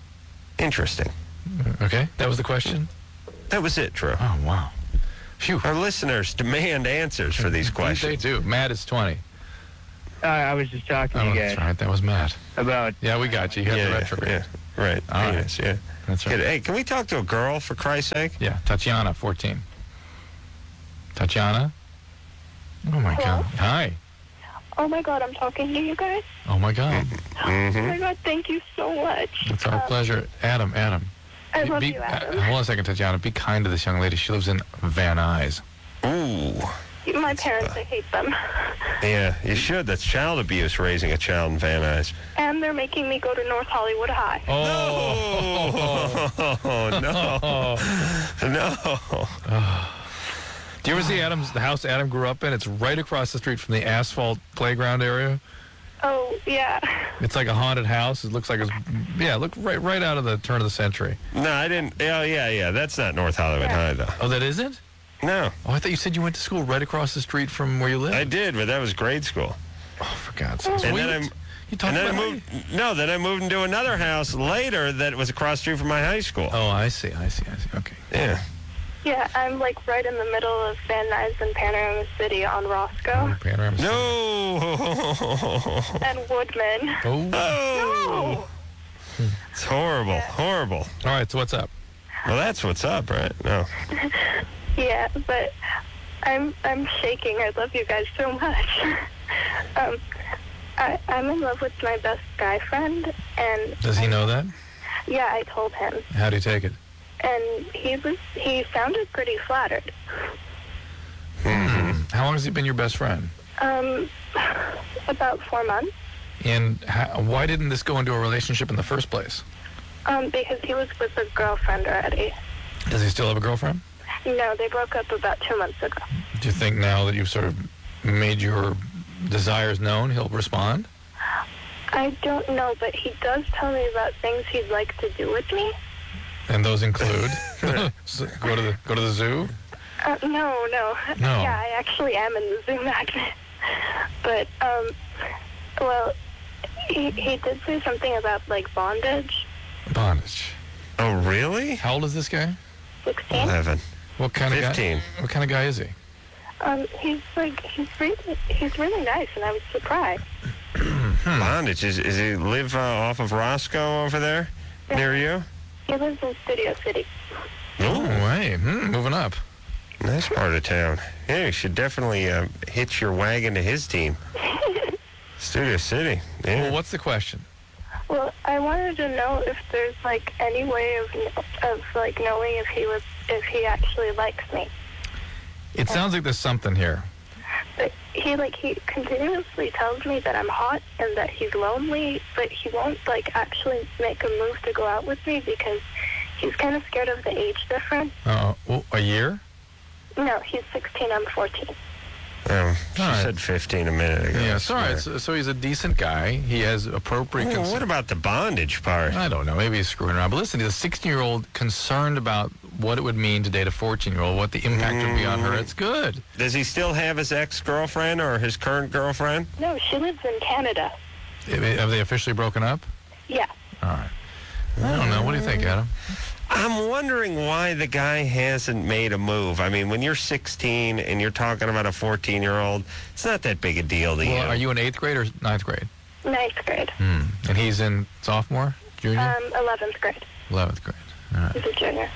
S2: Interesting.
S1: Okay, that was the question?
S2: That was it, Drew.
S1: Oh, wow. Phew.
S2: Our listeners demand answers for these questions.
S1: They do. Matt is twenty.
S9: Uh, I was just talking
S1: Oh,
S9: to you
S1: that's
S9: guys
S1: right. That was Matt.
S9: about.
S1: Yeah, we got you. You got
S2: Yeah,
S1: the retrograde.
S2: yeah, right.
S1: All right.
S2: Penis, yeah.
S1: That's right.
S2: Good. Hey, can we talk to a girl, for Christ's sake?
S1: Yeah, Tatiana, fourteen. Tatiana? Oh, my
S10: Hello?
S1: God. Hi.
S10: Oh my God, I'm talking to you guys.
S1: Oh, my God.
S10: Oh my God, thank you so much.
S1: It's our
S10: Um,
S1: pleasure. Adam, Adam.
S10: I love
S1: Be-
S10: you, Adam.
S1: Uh, hold on a second, Tatiana. Be kind to this young lady. She lives in Van Nuys.
S2: Ooh.
S10: My parents, I hate them.
S2: Yeah, you should. That's child abuse, raising a child in Van Nuys.
S10: And they're making me go to North Hollywood High.
S2: Oh, no. No.
S1: Do you ever see Adam's the house Adam grew up in? It's right across the street from the asphalt playground area.
S10: Oh, yeah.
S1: It's like a haunted house. It looks like it's yeah, look right right out of the turn of the century.
S2: No, I didn't. Oh, yeah, yeah. That's not North Hollywood High, though.
S1: Oh, that isn't?
S2: No.
S1: Oh, I thought you said you went to school right across the street from where you live.
S2: I did, but that was grade school.
S1: Oh, for God's sake.
S2: And
S1: Well,
S2: then
S1: you-
S2: I
S1: you talked
S2: and then I
S1: about
S2: moved. No, then I moved into another house later that was across the street from my high school.
S1: Oh, I see. I see. I see. Okay.
S2: Yeah.
S10: Yeah, I'm like right in the middle of Van Nuys and Panorama City on Roscoe
S1: Panorama City.
S2: No.
S10: and Woodman.
S1: Oh.
S2: Oh. It's horrible. Horrible.
S1: All right. So what's up?
S2: Well, that's what's up, right? No.
S10: Yeah, but I'm I'm shaking. I love you guys so much. um, I, I'm in love with my best guy friend, and
S1: Does he know that?
S10: yeah, I told him,
S1: How do you take it?
S10: and he was he sounded pretty flattered.
S1: Hmm. How long has he been your best friend?
S10: Um, about four months.
S1: And how, why didn't this go into a relationship in the first place?
S10: Um, because he was with a girlfriend already.
S1: Does he still have a girlfriend?
S10: No, they broke up about two months ago.
S1: Do you think now that you've sort of made your desires known, he'll respond?
S10: I don't know, but he does tell me about things he'd like to do with me.
S1: And those include so go to the go to the zoo.
S10: Uh, no, no.
S1: No.
S10: Yeah, I actually am in the zoo magnet. But, um, well, he, he did say something about, like, bondage.
S1: Bondage.
S2: Oh, really?
S1: How old is this guy?
S10: sixteen?
S2: Eleven.
S1: What kind of
S2: Fifteen.
S1: guy? What kind of guy is he?
S10: Um, he's, like, he's really, he's really nice, and I was surprised.
S2: Bondage. Is, is he live uh, off of Roscoe over there near you?
S10: He lives in Studio City.
S1: Oh, hey, hmm, moving up.
S2: Nice part of town. Yeah, you should definitely uh, hitch your wagon to his team. Studio City. Yeah.
S1: Well, what's the question?
S10: Well, I wanted to know if there's, like, any way of, of like, knowing if he was, if he actually likes me.
S1: It sounds like there's something here.
S10: But he, like, he continuously tells me that I'm hot and that he's lonely, but he won't, like, actually make a move to go out with me because he's kind of scared of the age difference.
S1: Uh, well, a year?
S10: No, he's sixteen, I'm fourteen.
S2: Um, she
S1: All right.
S2: said fifteen a minute ago.
S1: Yeah, it's all right. So, so he's a decent guy. He has appropriate
S2: Well,
S1: concern.
S2: what about the bondage part?
S1: I don't know. Maybe he's screwing around. But listen, he's a sixteen-year-old concerned about what it would mean to date a fourteen-year-old, what the impact would be on her. It's good.
S2: Does he still have his ex-girlfriend or his current girlfriend?
S10: No, she lives in Canada.
S1: Have they officially broken up?
S10: Yeah.
S1: All right. I don't know. What do you think, Adam?
S2: I'm wondering why the guy hasn't made a move. I mean, when you're sixteen and you're talking about a fourteen-year-old, it's not that big a deal to you.
S1: Well, are you in eighth grade or ninth grade?
S10: Ninth grade.
S1: Hmm. And he's in sophomore, junior,
S10: Um, eleventh grade.
S1: eleventh grade. All right.
S10: He's a junior.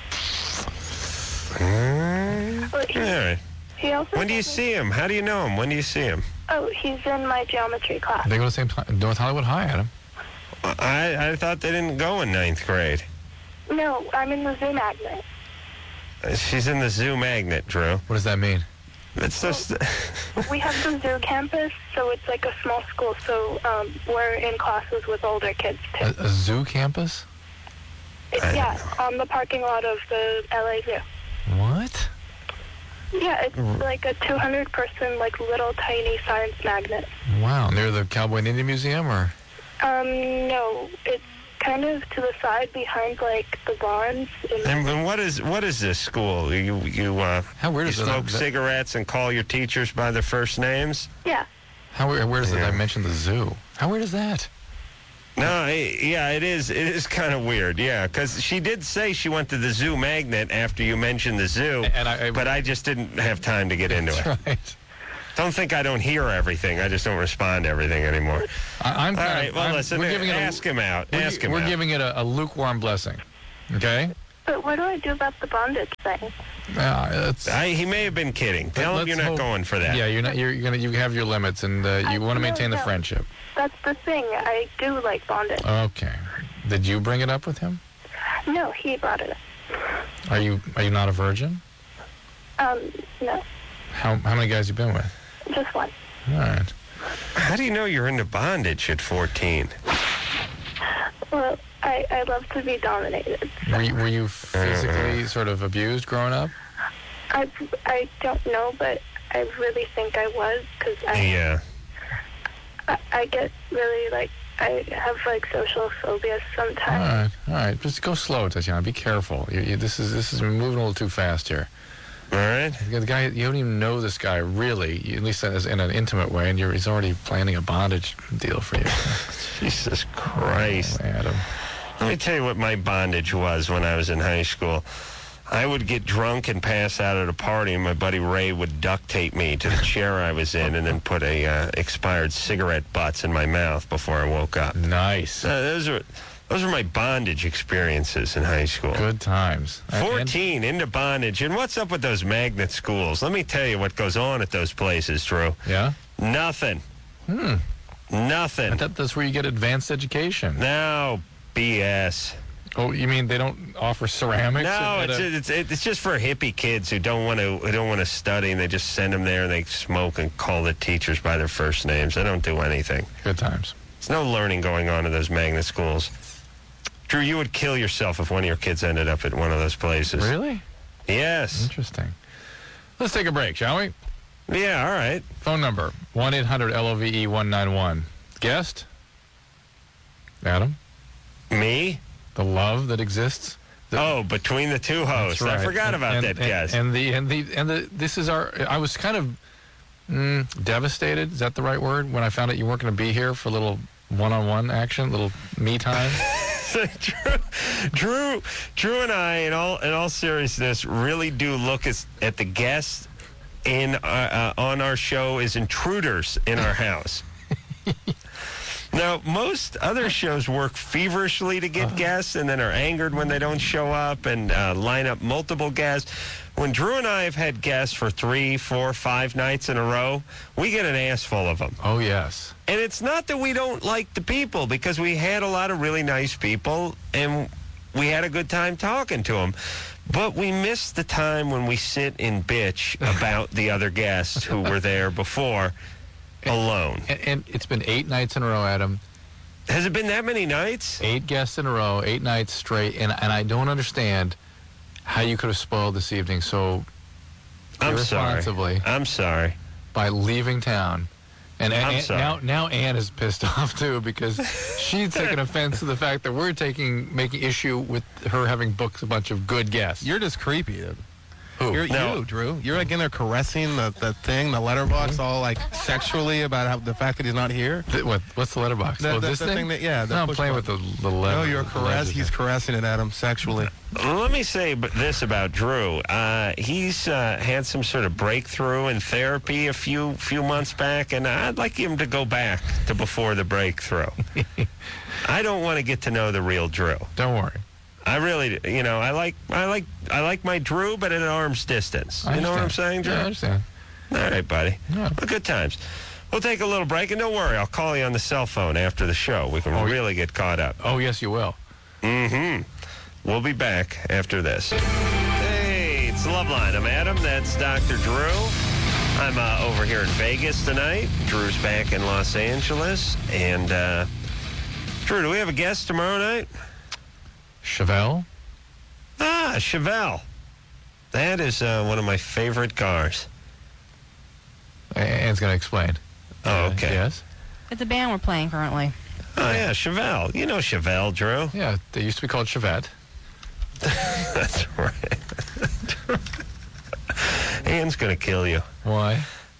S2: Mm,
S10: Well, he,
S2: all right.
S10: he also
S2: When do you
S10: told me-
S2: see him? How do you know him? When do you see him?
S10: Oh, he's in my geometry class.
S1: They go to the same time. North Hollywood High, Adam.
S2: I, I thought they didn't go in ninth grade.
S10: No, I'm in the zoo magnet.
S2: Uh, She's in the zoo magnet, Drew.
S1: What does that mean?
S2: It's just...
S10: We have the zoo campus, so it's like a small school, so um, we're in classes with older kids, too.
S1: A, a zoo campus?
S10: It- yeah, on the parking lot of the L A Zoo.
S1: What?
S10: Yeah, it's like a two hundred person, like, little tiny science magnet.
S1: Wow. Near the Cowboy and Indian Museum, or?
S10: Um, no, it's kind of to the side behind, like, the barns. In
S2: And, and what is what is this school? You you uh,
S1: How weird
S2: you
S1: is it
S2: smoke
S1: that-
S2: cigarettes and call your teachers by their first names?
S10: Yeah.
S1: How weird, weird is it that
S2: Yeah.
S1: I mentioned the zoo? How weird is that?
S2: No, I, yeah, it is. It is kind of weird. Yeah, because she did say she went to the Zoo Magnet after you mentioned the zoo,
S1: And I, I,
S2: but I just didn't have time to get into it.
S1: That's right.
S2: Don't think I don't hear everything. I just don't respond to everything anymore.
S1: I, I'm
S2: All
S1: kind
S2: right.
S1: of,
S2: Well,
S1: I'm,
S2: listen.
S1: we're giving it a-
S2: ask him out.
S1: We're,
S2: Ask him
S1: we're
S2: out.
S1: giving it a, a lukewarm blessing. Okay?
S10: But what do I do about the bondage thing?
S1: Uh, it's,
S2: I, he may have been kidding. Tell him
S1: let's
S2: you're not
S1: hope-
S2: going for that.
S1: Yeah, you're not. You're, you're gonna. You have your limits, and uh, you
S10: I-
S1: want to
S10: no,
S1: maintain the
S10: no.
S1: friendship.
S10: That's the thing. I do like bondage.
S1: Okay. Did you bring it up with him?
S10: No, he brought it up.
S1: Are you Are you not a virgin?
S10: Um, no,
S1: How How many guys you been with?
S10: just one.
S1: All right.
S2: How do you know you're into bondage at fourteen?
S10: Well, I, I love to be dominated.
S1: Were you, were you physically sort of abused growing up?
S10: I, I don't know, but I really think I was, because I,
S2: Yeah.
S10: I I get really, like, I have, like, social phobia
S1: All
S10: sometimes.
S1: right. All right. Just go slow, Tatiana. Be careful. You, you, this is this is moving a little too fast here.
S2: All right.
S1: The guy, you don't even know this guy really, at least as, in an intimate way, and you're, he's already planning a bondage deal for you.
S2: Jesus Christ.
S1: Oh, Adam.
S2: Let me tell you what my bondage was when I was in high school. I would get drunk and pass out at a party, and my buddy Ray would duct tape me to the chair I was in and then put a uh, expired cigarette butts in my mouth before I woke up.
S1: Nice.
S2: Uh, those are those are my bondage experiences in high school.
S1: Good times.
S2: fourteen, into bondage. And what's up with those magnet schools? Let me tell you what goes on at those places, Drew.
S1: Yeah?
S2: Nothing.
S1: Hmm.
S2: Nothing.
S1: I thought that's where you get advanced education.
S2: No, B S.
S1: Oh, you mean they don't offer ceramics?
S2: No,
S1: at
S2: it's,
S1: a-
S2: it's it's it's just for hippie kids who don't want to who don't want to study, and they just send them there and they smoke and call the teachers by their first names. They don't do anything.
S1: Good times.
S2: There's no learning going on in those magnet schools. Drew, you would kill yourself if one of your kids ended up at one of those places.
S1: Really?
S2: Yes.
S1: Interesting. Let's take a break, shall we?
S2: Yeah, all right.
S1: Phone number, one eight hundred L O V E one nine one. Guest? Adam?
S2: Me?
S1: The love that exists? The-
S2: Oh, between the two hosts.
S1: That's right.
S2: I forgot
S1: And-
S2: about
S1: and,
S2: that,
S1: and,
S2: guys.
S1: And the and the and the this is our. I was kind of mm, devastated. Is that the right word? When I found out you weren't going to be here for a little one-on-one action, little me time.
S2: Drew, Drew, Drew, and I, in all in all seriousness, really do look as, at the guests in uh, uh, on our show as intruders in our house. Now, most other shows work feverishly to get guests and then are angered when they don't show up and uh, line up multiple guests. When Drew and I have had guests for three, four, five nights in a row, we get an ass full of them.
S1: Oh yes.
S2: And it's not that we don't like the people, because we had a lot of really nice people and we had a good time talking to them. But we miss the time when we sit and bitch about the other guests who were there before alone.
S1: And, and it's been eight nights in a row, Adam.
S2: Has it been that many nights?
S1: Eight guests in a row, eight nights straight, and and I don't understand how you could have spoiled this evening so
S2: I'm sorry.
S1: irresponsibly
S2: I'm sorry.
S1: by leaving town. And
S2: I'm
S1: Ann-
S2: sorry.
S1: now, now Ann is pissed off too because she's taken offense to the fact that we're taking making issue with her having booked a bunch of good guests.
S11: You're just creepy. Dude.
S1: Who?
S11: You're
S2: No.
S11: you, Drew. You're like in there caressing the, the thing, the letterbox, all like sexually about how the fact that he's not here.
S1: Th- what? What's the letterbox?
S11: The-
S1: oh,
S11: the-
S1: this
S11: the
S1: thing?
S11: thing that- yeah, the
S1: No, I'm
S11: push
S1: playing
S11: button.
S1: with the, the letter.
S11: No, you're caress. He's caressing it at him sexually.
S2: Let me say b- this about Drew. Uh, he's uh, had some sort of breakthrough in therapy a few few months back, and I'd like him to go back to before the breakthrough. I don't want to get to know the real Drew.
S1: Don't worry.
S2: I really, you know, I like, I like, I like my Drew, but at an arm's distance.
S1: I
S2: You know what I'm
S1: understand.
S2: saying, Drew?
S1: Yeah, I understand.
S2: All right, buddy.
S1: Yeah.
S2: But good times. We'll take a little break, and don't worry, I'll call you on the cell phone after the show. We can
S1: Oh,
S2: really get caught up.
S1: Oh, yes, you will.
S2: Mm-hmm. We'll be back after this. Hey, it's Loveline. I'm Adam. That's Doctor Drew. I'm uh, over here in Vegas tonight. Drew's back in Los Angeles. And, uh, Drew, do we have a guest tomorrow night?
S1: Chevelle?
S2: Ah, Chevelle. That is uh, one of my favorite cars.
S1: Ann's going to explain.
S2: Oh, okay.
S1: Uh, yes?
S12: It's a band we're playing currently.
S2: Oh, yeah, Chevelle. You know Chevelle, Drew.
S1: Yeah, they used to be called Chevette.
S2: That's right. Ann's going to kill you.
S1: Why?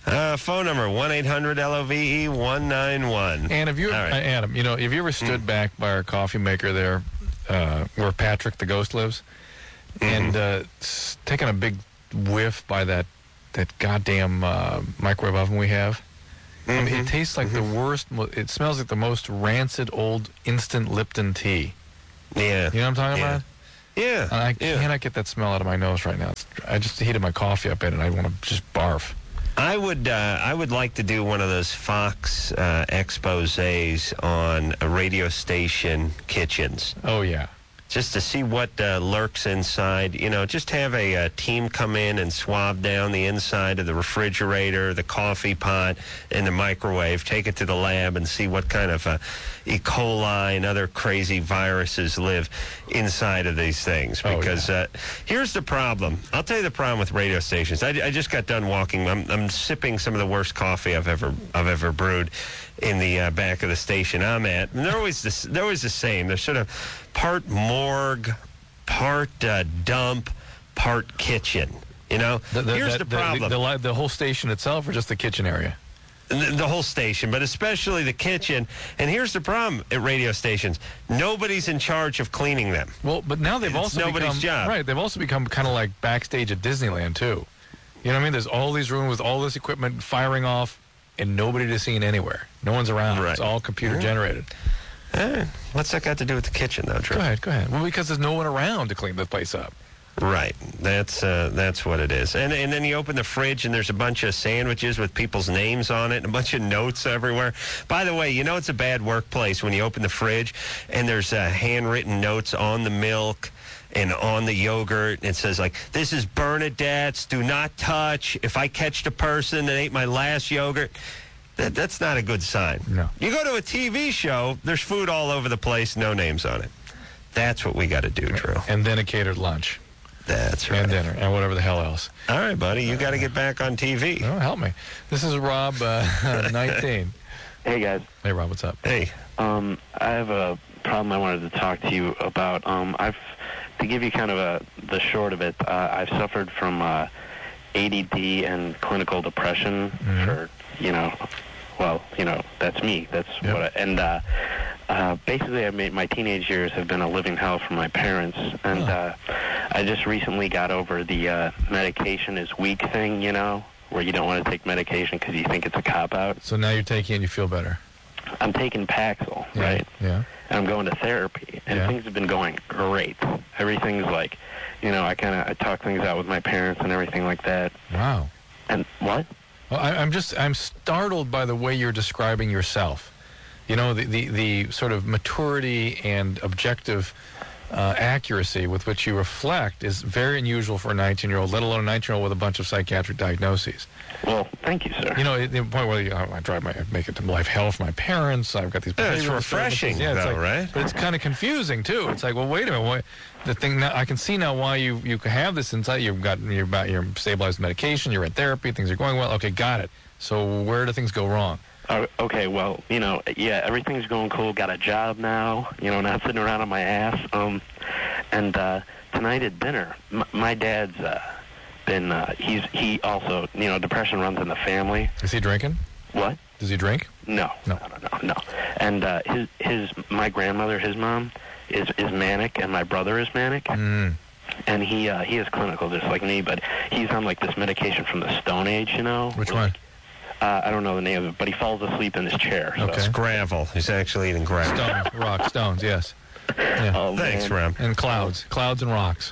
S2: Uh, phone number, one eight hundred L O V E one nine one.
S1: And if you,
S2: All right.
S1: uh, Adam, you know, have you ever stood
S2: Mm.
S1: back by our coffee maker there, uh, where Patrick the ghost lives,
S2: Mm-hmm.
S1: and uh, s- taken a big whiff by that that goddamn uh, microwave oven we have? I mean, it tastes like the worst. mo- It smells like the most rancid old instant Lipton tea.
S2: Yeah.
S1: You know what I'm talking
S2: Yeah.
S1: about?
S2: Yeah.
S1: And I
S2: yeah.
S1: cannot get that smell out of my nose right now. It's, I just heated my coffee up in it, and I want to just barf.
S2: I would uh, I would like to do one of those Fox uh, exposés on a radio station kitchens.
S1: Oh, yeah.
S2: Just to see what uh, lurks inside. You know, just have a, uh team come in and swab down the inside of the refrigerator, the coffee pot, and the microwave. Take it to the lab and see what kind of uh, E. coli and other crazy viruses live inside of these things.
S1: Oh,
S2: Because uh, here's the problem. I'll tell you the problem with radio stations. I, I just got done walking. I'm, I'm sipping some of the worst coffee I've ever I've ever brewed in the uh, back of the station I'm at. And they're always the, they're always the same. They're sort of part morgue, part uh, dump, part kitchen. You know,
S1: The, the,
S2: here's
S1: the,
S2: the problem.
S1: The, the, li- the whole station itself, or just the kitchen area?
S2: The, the whole station, but especially the kitchen. And here's the problem at radio stations. Nobody's in charge of cleaning them.
S1: Well, but now they've
S2: It's
S1: also
S2: nobody's
S1: become
S2: job.
S1: right. They've also become kind of like backstage at Disneyland too. You know what I mean? There's all these rooms with all this equipment firing off, and nobody to see anywhere. No one's around.
S2: Right.
S1: It's all computer
S2: Yeah.
S1: generated.
S2: Eh, what's that got to do with the kitchen, though, Drew?
S1: Go ahead, go ahead. Well, because there's no one around to clean the place up.
S2: Right. That's uh, that's what it is. And and then you open the fridge and there's a bunch of sandwiches with people's names on it and a bunch of notes everywhere. By the way, you know it's a bad workplace when you open the fridge and there's uh, handwritten notes on the milk and on the yogurt. And it says, like, this is Bernadette's. Do not touch. If I catch the person that ate my last yogurt. That, that's not a good sign.
S1: No.
S2: You go to a T V show, there's food all over the place, no names on it. That's what we got to do, Drew.
S1: And then a catered lunch.
S2: That's right.
S1: And dinner, and whatever the hell else.
S2: All right, buddy, you got to get back on T V.
S1: Oh, help me. This is Rob, uh, nineteen.
S3: Hey, guys.
S1: Hey, Rob, what's up?
S2: Hey.
S3: Um, I have a problem I wanted to talk to you about. Um, I've to give you kind of a the short of it. Uh, I've suffered from uh, A D D and clinical depression
S1: Mhm.
S3: for you know, well, you know, that's me. That's
S1: Yep.
S3: what. I, and uh, uh, basically, I made my teenage years have been a living hell for my parents, and uh, I just recently got over the uh, medication is weak thing. You know, where you don't want to take medication because you think it's a cop out.
S1: So now you're taking it and you feel better.
S3: I'm taking Paxil,
S1: Yeah.
S3: right?
S1: Yeah.
S3: And I'm going to therapy, and
S1: Yeah.
S3: things have been going great. Everything's like, you know, I kind of I talk things out with my parents and everything like that.
S1: Wow.
S3: And what?
S1: Well, I, I'm just, I'm startled by the way you're describing yourself. You know, the, the, the sort of maturity and objective uh, accuracy with which you reflect is very unusual for a nineteen-year-old, let alone a nineteen-year-old with a bunch of psychiatric diagnoses.
S3: Well, thank you, sir.
S1: You know, at the point where you know, I drive my, I make it to life hell for my parents. I've got these.
S2: Yeah, it's
S1: behavioral
S2: refreshing,
S1: services. Yeah, it's
S2: though,
S1: like,
S2: right?
S1: But it's kind of confusing too. It's like, well, wait a minute. What, the thing now, I can see now why you you have this inside. You've got you're about you're stabilized medication. You're in therapy. Things are going well. Okay, got it. So where do things go wrong?
S3: Uh, okay, well, you know, yeah, everything's going cool. Got a job now. You know, not sitting around on my ass. Um, and uh, tonight at dinner, m- my dad's uh, been. Uh, he's he also, you know, depression runs in the family.
S1: Is he drinking?
S3: What?
S1: Does he drink?
S3: No,
S1: No.
S3: no, no, no. no. And uh, his his my grandmother, his mom, is is manic, and my brother is manic.
S1: Mm.
S3: And he uh, he is clinical, just like me, but he's on like this medication from the Stone Age, you know.
S1: Which
S3: Where,
S1: one?
S3: like, uh, I don't know the name of it, but he falls asleep in his chair. So.
S1: Okay.
S2: It's gravel. He's actually eating gravel.
S1: Stones, rocks, stones. Yes. Yeah.
S3: Oh,
S2: Thanks,
S3: man.
S2: Ram.
S1: And clouds, clouds and rocks.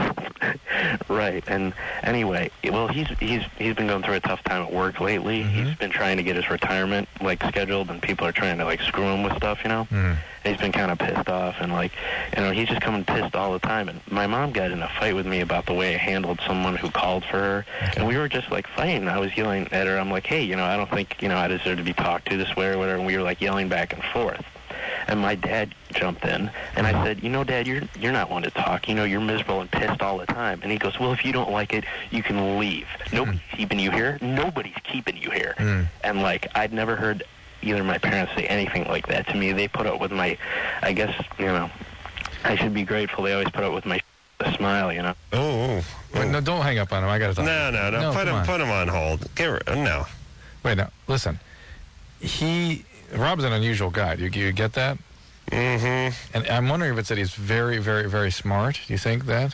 S3: Right. And anyway, well, he's he's he's been going through a tough time at work lately.
S1: Mhm.
S3: He's been trying to get his retirement like scheduled, and people are trying to like screw him with stuff, you know.
S1: Mm.
S3: And he's been kind of pissed off, and like, you know, he's just coming pissed all the time. And my mom got in a fight with me about the way I handled someone who called for her,
S1: Okay.
S3: and we were just like fighting. I was yelling at her. I'm like, hey, you know, I don't think you know I deserve to be talked to this way or whatever. And we were like yelling back and forth. And my dad jumped in, and I said, you know, Dad, you're you're not one to talk. You know, you're miserable and pissed all the time. And he goes, well, if you don't like it, you can leave. Nobody's keeping you here. Nobody's keeping you here.
S1: Mm.
S3: And, like, I'd never heard either of my parents say anything like that to me. They put up with my, I guess, you know, I should be grateful. They always put up with my a smile, you know.
S2: Oh,
S1: Wait, no, don't hang up on him. I got to talk.
S2: no, no, no,
S1: No,
S2: Put
S1: come
S2: him,
S1: on.
S2: put him on hold. Get ri- no.
S1: Wait, now, listen. He, Rob's an unusual guy. Do you, you get that?
S13: Mm-hmm.
S1: And I'm wondering if it's that he's very, very, very smart. Do you think that?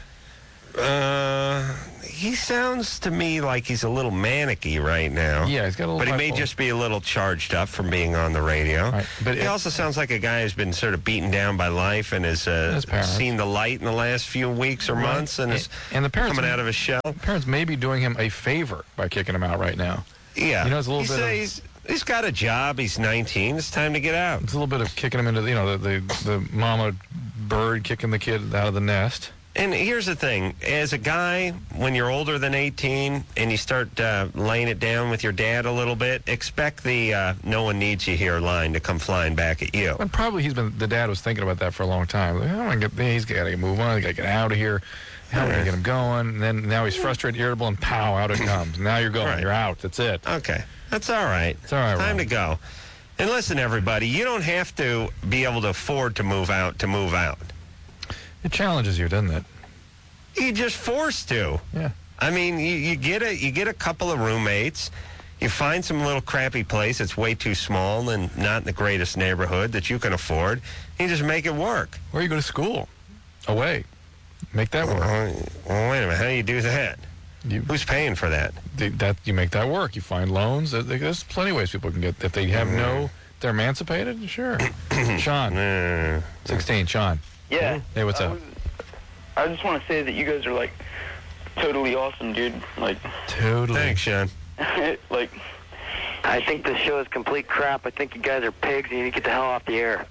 S13: Uh, he sounds to me like he's a little manicky right now.
S1: Yeah, he's got a little.
S13: But he may
S1: bipolar.
S13: just be a little charged up from being on the radio.
S1: Right, but
S13: he
S1: it-
S13: also sounds like a guy who's been sort of beaten down by life and has uh,
S1: His parents.
S13: seen the light in the last few weeks or
S1: Right.
S13: months and, is
S1: and the parents
S13: coming out of his shell.
S1: Parents may be doing him a favor by kicking him out right now.
S13: Yeah,
S1: You know, it's a little
S13: he's,
S1: bit
S13: uh,
S1: of-
S13: he's, he's got a job. He's nineteen. It's time to get out.
S1: It's a little bit of kicking him into the, you know, the, the, the mama bird kicking the kid out of the nest.
S13: And here's the thing. As a guy, when you're older than eighteen and you start uh, laying it down with your dad a little bit, expect the uh, no one needs you here line to come flying back at you.
S1: And probably he's been, the dad was thinking about that for a long time. Like, oh, I get, he's got to move on. He's got to get out of here. How are we going to get him going? And then now he's frustrated, irritable, and pow, out it comes. Now you're going.
S13: Right.
S1: You're out. That's it.
S13: Okay. That's all right.
S1: It's all right,
S13: Time
S1: Rob.
S13: to go. And listen, everybody, you don't have to be able to afford to move out to move out.
S1: It challenges you, doesn't it?
S13: You're just forced to.
S1: Yeah.
S13: I mean, you, you get a you get a couple of roommates. You find some little crappy place that's way too small and not in the greatest neighborhood that you can afford. You just make it work.
S1: Where you go to school? Away. Make that work.
S13: Well, well, wait a minute. How do you do that?
S1: You,
S13: Who's paying for that?
S1: they, that you make that work. You find loans. There- There's plenty of ways people can get. If they have no, they're emancipated. Sure. Sean,
S13: Uh,
S1: sixteen. Sean.
S14: Yeah.
S1: Hey, what's
S14: I
S1: up?
S14: was- I just want to say that you guys are like totally awesome, dude. Like,
S1: Totally.
S13: Thanks, Sean.
S14: like,
S3: I think this show is complete crap. I think you guys are pigs and you need to get the hell off the air.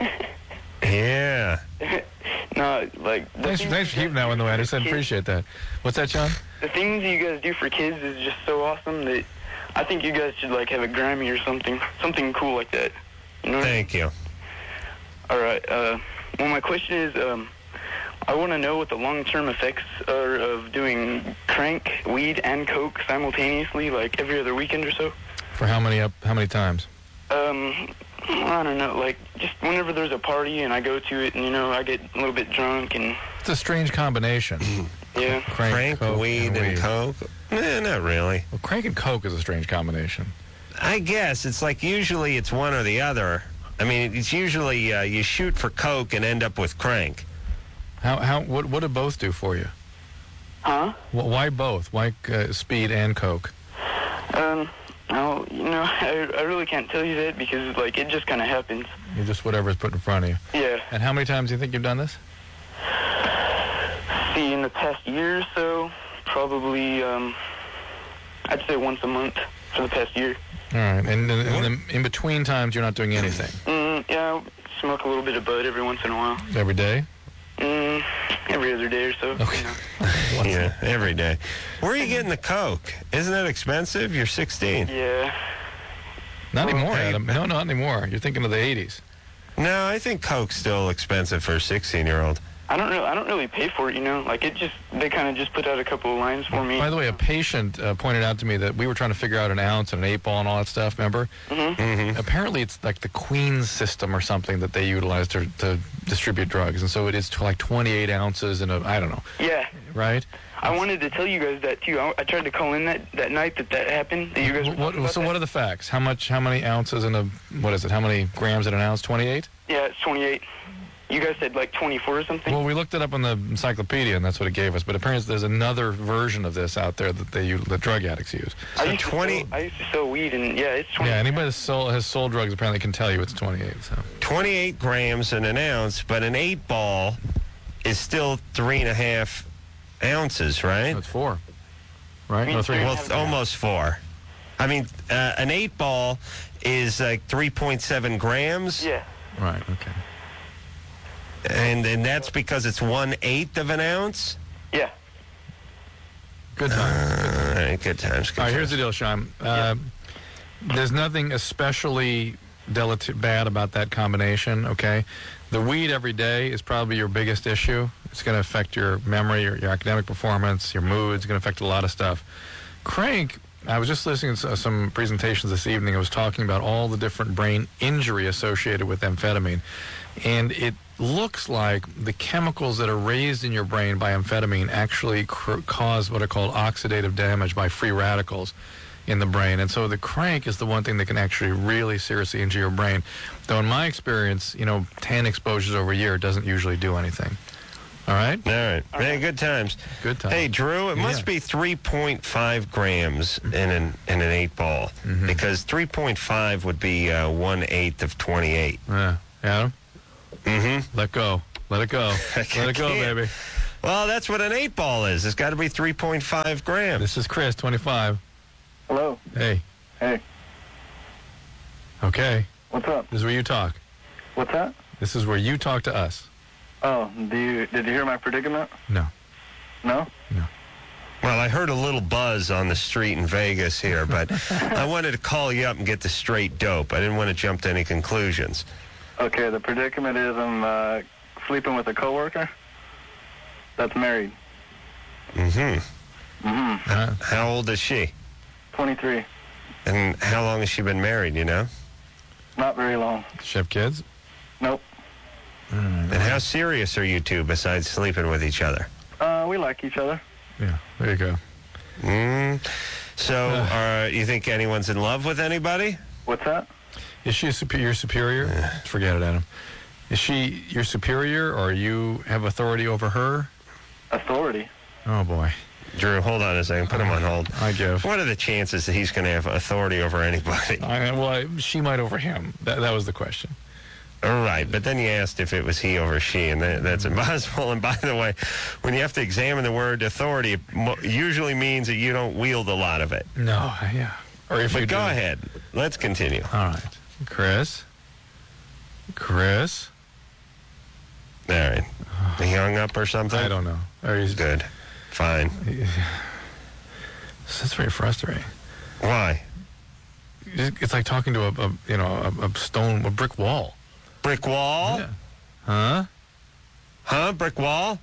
S13: Yeah.
S14: no, like. the
S1: Thanks,
S14: things
S1: thanks for
S14: you
S1: keeping
S14: guys
S1: that one
S14: do
S1: the way. I
S14: for
S1: just said
S14: kids-
S1: appreciate that. What's that, Sean?
S14: The things you guys do for kids is just so awesome that I think you guys should like have a Grammy or something, something cool like that. You know?
S13: Thank you.
S14: All right. Uh, well, my question is, um, I want to know what the long-term effects are of doing crank, weed, and coke simultaneously, like every other weekend or so.
S1: For how many up? How many times?
S14: Um, I don't know, like just whenever there's a party and I go to it, and you know, I get a little bit drunk and
S1: It's a strange combination.
S14: yeah.
S1: Crank,
S13: Crank,
S1: coke,
S13: weed, and,
S1: weed.
S13: coke? Eh, not really.
S1: Well, crank and coke is a strange combination.
S13: I guess it's like usually it's one or the other. I mean, it's usually uh, you shoot for coke and end up with crank.
S1: How how what what do both do for you?
S14: Huh?
S1: Wh- Why both? Why uh, speed and coke?
S14: Um, no, you know, I, I really can't tell you that because like it just kind of happens.
S1: You just whatever's put in front of you.
S14: Yeah.
S1: And how many times do you think you've done this?
S14: See, in the past year or so, probably um, I'd say once a month for the past year.
S1: All right. And in, in, the, in between times, you're not doing anything
S14: Mm, yeah, I'll smoke a little bit of bud every once in a while.
S1: every day.
S14: Mm, every other day or so.
S1: Okay.
S14: You know.
S13: Yeah, every day. Where are you getting the coke? Isn't that expensive? You're sixteen.
S14: Yeah.
S1: Not anymore,
S13: hey,
S1: Adam. No, not anymore. You're thinking of the eighties.
S13: No, I think coke's still expensive for a sixteen-year-old.
S14: I don't really, I don't really pay for it, you know. Like it just, they kind of just put out a couple of lines for me.
S1: By the way, a patient uh, pointed out to me that we were trying to figure out an ounce and an eight ball and all that stuff. Remember?
S14: Mm-hmm.
S13: Mm-hmm.
S1: Apparently, it's like the Queen's system or something that they utilize to, to distribute drugs, and so it is to like twenty-eight ounces in a I don't know,
S14: Yeah.
S1: right?
S14: I wanted to tell you guys that too. I, I tried to call in that, that night that that happened. That you guys were
S1: What,
S14: talking about
S1: so
S14: that.
S1: what are the facts? How much? How many ounces in a what is it? How many grams in an ounce? Twenty-eight.
S14: Yeah, it's twenty-eight. You guys said like twenty-four or something.
S1: Well, we looked it up on the encyclopedia, and that's what it gave us. But apparently, there's another version of this out there that they use, that drug addicts use.
S14: I used to sell, I used to sell weed, and yeah, it's twenty.
S1: Yeah, anybody that sold, has sold drugs apparently can tell you it's twenty-eight. So
S13: twenty-eight grams in an ounce, but an eight ball is still three and a half ounces, right?
S1: No, it's four. Right? No, three.
S13: Well, th- almost four. I mean, uh, an eight ball is like three point seven grams.
S14: Yeah.
S1: Right. Okay.
S13: And and that's because it's one eighth of an ounce.
S14: Yeah.
S1: Good times.
S13: Uh, all right, good times. Good
S1: All right, here's
S13: times.
S1: the deal, Sean. Uh, There's nothing especially delit- bad about that combination, okay? The weed every day is probably your biggest issue. It's going to affect your memory, your, your academic performance, your mood. It's going to affect a lot of stuff. Crank, I was just listening to some presentations this evening. I was talking about all the different brain injury associated with amphetamine. And it looks like the chemicals that are raised in your brain by amphetamine actually cr- cause what are called oxidative damage by free radicals in the brain. And so the crank is the one thing that can actually really seriously injure your brain. Though in my experience, you know, ten exposures over a year doesn't usually do anything. All right?
S13: All right. Hey, good times.
S1: Good times.
S13: Hey, Drew, it
S1: Yeah.
S13: must be three point five grams in an in an eight ball
S1: Mm-hmm.
S13: because three point five would be uh, one eighth of twenty-eight.
S1: Yeah. Adam?
S13: Mm-hmm.
S1: Let go. Let it go. Let it go,
S13: can't.
S1: baby.
S13: Well, that's what an eight ball is. It's got to be three point five grams.
S1: This is Chris, twenty-five.
S5: Hello.
S1: Hey.
S5: Hey.
S1: Okay.
S5: What's up?
S1: This is where you talk.
S5: What's that?
S1: This is where you talk to us.
S5: Oh, do you did you hear my predicament?
S1: No.
S5: No?
S13: Well, I heard a little buzz on the street in Vegas here, but I wanted to call you up and get the straight dope. I didn't want to jump to any conclusions.
S5: Okay, the predicament is I'm uh, sleeping with a coworker that's married.
S13: Mm-hmm.
S5: Mm-hmm.
S13: Uh, how old is she?
S5: twenty-three.
S13: And how long has she been married, you know?
S5: Not very long.
S1: She have kids?
S5: Nope.
S13: And how serious are you two besides sleeping with each other?
S5: Uh, we like each other.
S1: Yeah, there you go.
S13: Mm. So, uh, you think anyone's in love with anybody?
S5: What's that?
S1: Is she a super, your superior? Forget it, Adam. Is she your superior, or you have authority over her?
S5: Authority?
S1: Oh, boy.
S13: Drew, hold on a second. Put him on hold.
S1: I give.
S13: What are the chances that he's going to have authority over anybody?
S1: I, well, she might over him. That, that was the question.
S13: All right, but then you asked if it was he over she, and that, that's impossible. And by the way, when you have to examine the word authority, it mo- usually means that you don't wield a lot of it.
S1: No, yeah. Or if
S13: but
S1: you
S13: go
S1: do.
S13: ahead. Let's continue.
S1: All right. Chris? Chris?
S13: All right. He hung up or something?
S1: I don't know. Or he's
S13: good. Fine.
S1: That's very frustrating.
S13: Why?
S1: It's like talking to a, a you know a, a stone, a brick wall.
S13: Brick wall?
S1: Yeah. Huh?
S13: Huh? Brick wall?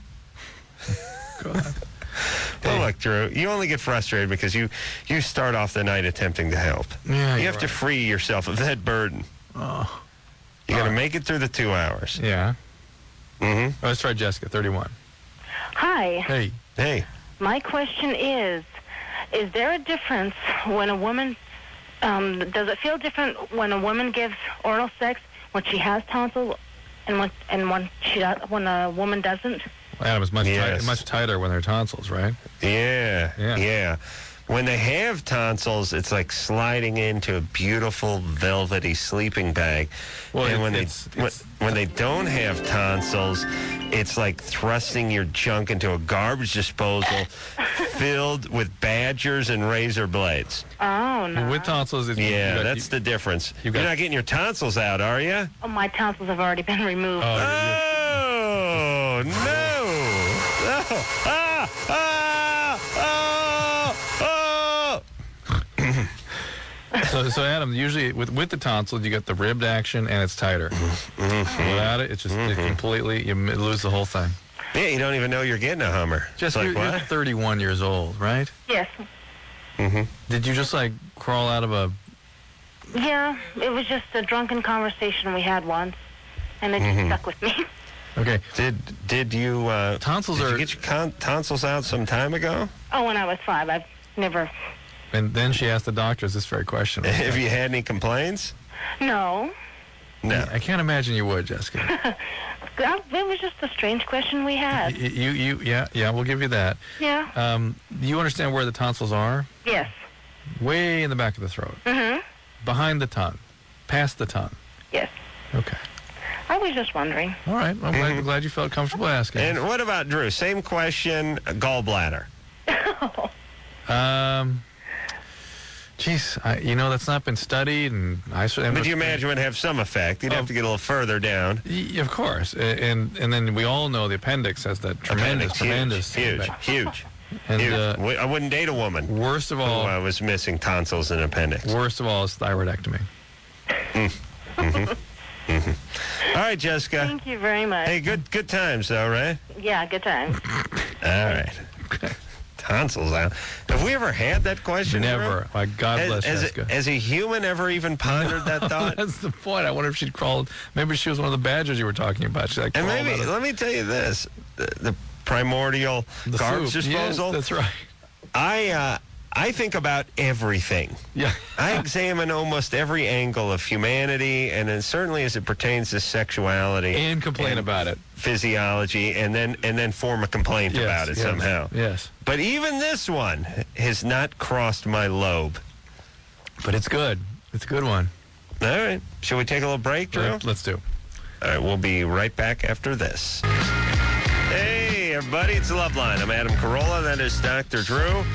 S1: God.
S13: Well, look, Drew, you only get frustrated because you, you start off the night attempting to help.
S1: Yeah,
S13: you
S1: you're
S13: have to
S1: right.
S13: free yourself of that burden.
S1: Oh.
S13: You got to
S1: All right.
S13: make it through the two hours.
S1: Yeah.
S13: Mm-hmm.
S1: Let's try Jessica, thirty-one.
S15: Hi.
S1: Hey.
S13: Hey.
S15: My question is, is there a difference when a woman, um, does it feel different when a woman gives oral sex when she has tonsils and when, and when, she does, when a woman doesn't?
S1: Well, Adam, it's much,
S13: Yes.
S1: tight, much tighter when they're tonsils, right?
S13: Yeah,
S1: Yeah.
S13: yeah. When they have tonsils, it's like sliding into a beautiful velvety sleeping bag.
S1: Well,
S13: and
S1: it-
S13: when
S1: it's-
S13: they when,
S1: it's-
S13: when they don't have tonsils, it's like thrusting your junk into a garbage disposal filled with badgers and razor blades.
S15: Oh, no.
S1: Well, with tonsils, it's,
S13: Yeah,
S1: you got-
S13: that's
S1: you-
S13: the difference.
S1: you
S13: You're
S1: got-
S13: not getting your tonsils out, are you?
S15: Oh, my tonsils have already been removed.
S1: Oh,
S13: Oh, no. No. Ah, ah, ah, ah.
S1: so, so Adam, usually with with the tonsils, you get the ribbed action and it's tighter.
S13: Mm-hmm.
S1: Without it, it's just it completely you m- lose the whole thing.
S13: Yeah, you don't even know you're getting a Hummer.
S1: Just
S13: It's like,
S1: you're, you're
S13: what?
S1: thirty-one years old, right?
S15: Yes.
S13: Mm-hmm.
S1: Did you just like crawl out of a?
S15: Yeah, it was just a drunken conversation we had once, and it
S13: Mhm.
S15: just stuck with me.
S1: Okay.
S13: Did did you uh,
S1: tonsils
S13: did
S1: are
S13: you get your con- tonsils out some time ago?
S15: Oh, when I was five, I've never...
S1: And then she asked the doctors this very question.
S13: Have you had any complaints?
S15: No.
S13: No.
S1: I can't imagine you would, Jessica.
S15: It was just a strange question we had.
S1: you, you, you, yeah, yeah, we'll give you that.
S15: Yeah.
S1: Um, you understand where the tonsils are?
S15: Yes.
S1: Way in the back of the throat.
S15: Mm-hmm.
S1: Behind the tongue. Past the tongue.
S15: Yes.
S1: Okay.
S15: I was just wondering.
S1: All right. I'm glad, glad you felt comfortable asking.
S13: And what about Drew? Same question, uh, gallbladder.
S1: Um, geez, I, you know, that's not been studied, and I certainly...
S13: But you imagine it would have some effect. You'd have to get a little further down.
S1: Y- Of course. A- And and then we all know the appendix has that tremendous,
S13: Appendix,
S1: tremendous...
S13: Huge,
S1: impact.
S13: huge, huge.
S1: And,
S13: huge.
S1: uh,
S13: W- I wouldn't date a woman
S1: Worst of all...
S13: who uh, was missing tonsils and appendix.
S1: Worst of all is thyroidectomy.
S13: Mm-hmm. Mm-hmm. All right, Jessica.
S15: Thank you very much.
S13: Hey, good good times, though, right?
S15: Yeah, good time.
S13: All right. Tonsils out. Have we ever had that question?
S1: Never.
S13: Drew?
S1: My God
S13: Has-
S1: bless
S13: has,
S1: Jessica.
S13: Has a human ever even pondered that thought?
S1: That's the point. I wonder if she'd crawled... Maybe she was one of the badgers you were talking about. She like
S13: And
S1: crawled
S13: maybe,
S1: out of-
S13: let me tell you this. The, the primordial
S1: The
S13: garbage
S1: soup.
S13: disposal.
S1: Yes, that's right.
S13: I, uh, I think about everything.
S1: Yeah.
S13: I examine almost every angle of humanity, and then certainly as it pertains to sexuality.
S1: And complain about it.
S13: Physiology, and then and then form a complaint
S1: Yes,
S13: about it
S1: yes,
S13: somehow.
S1: Yes.
S13: But even this one has not crossed my lobe.
S1: But it's good. It's a good one.
S13: All right. Shall we take a little break, Drew?
S1: Let- Let's do.
S13: All right, we'll be right back after this. Hey, everybody, it's Loveline. I'm Adam Carolla. That is Doctor Drew.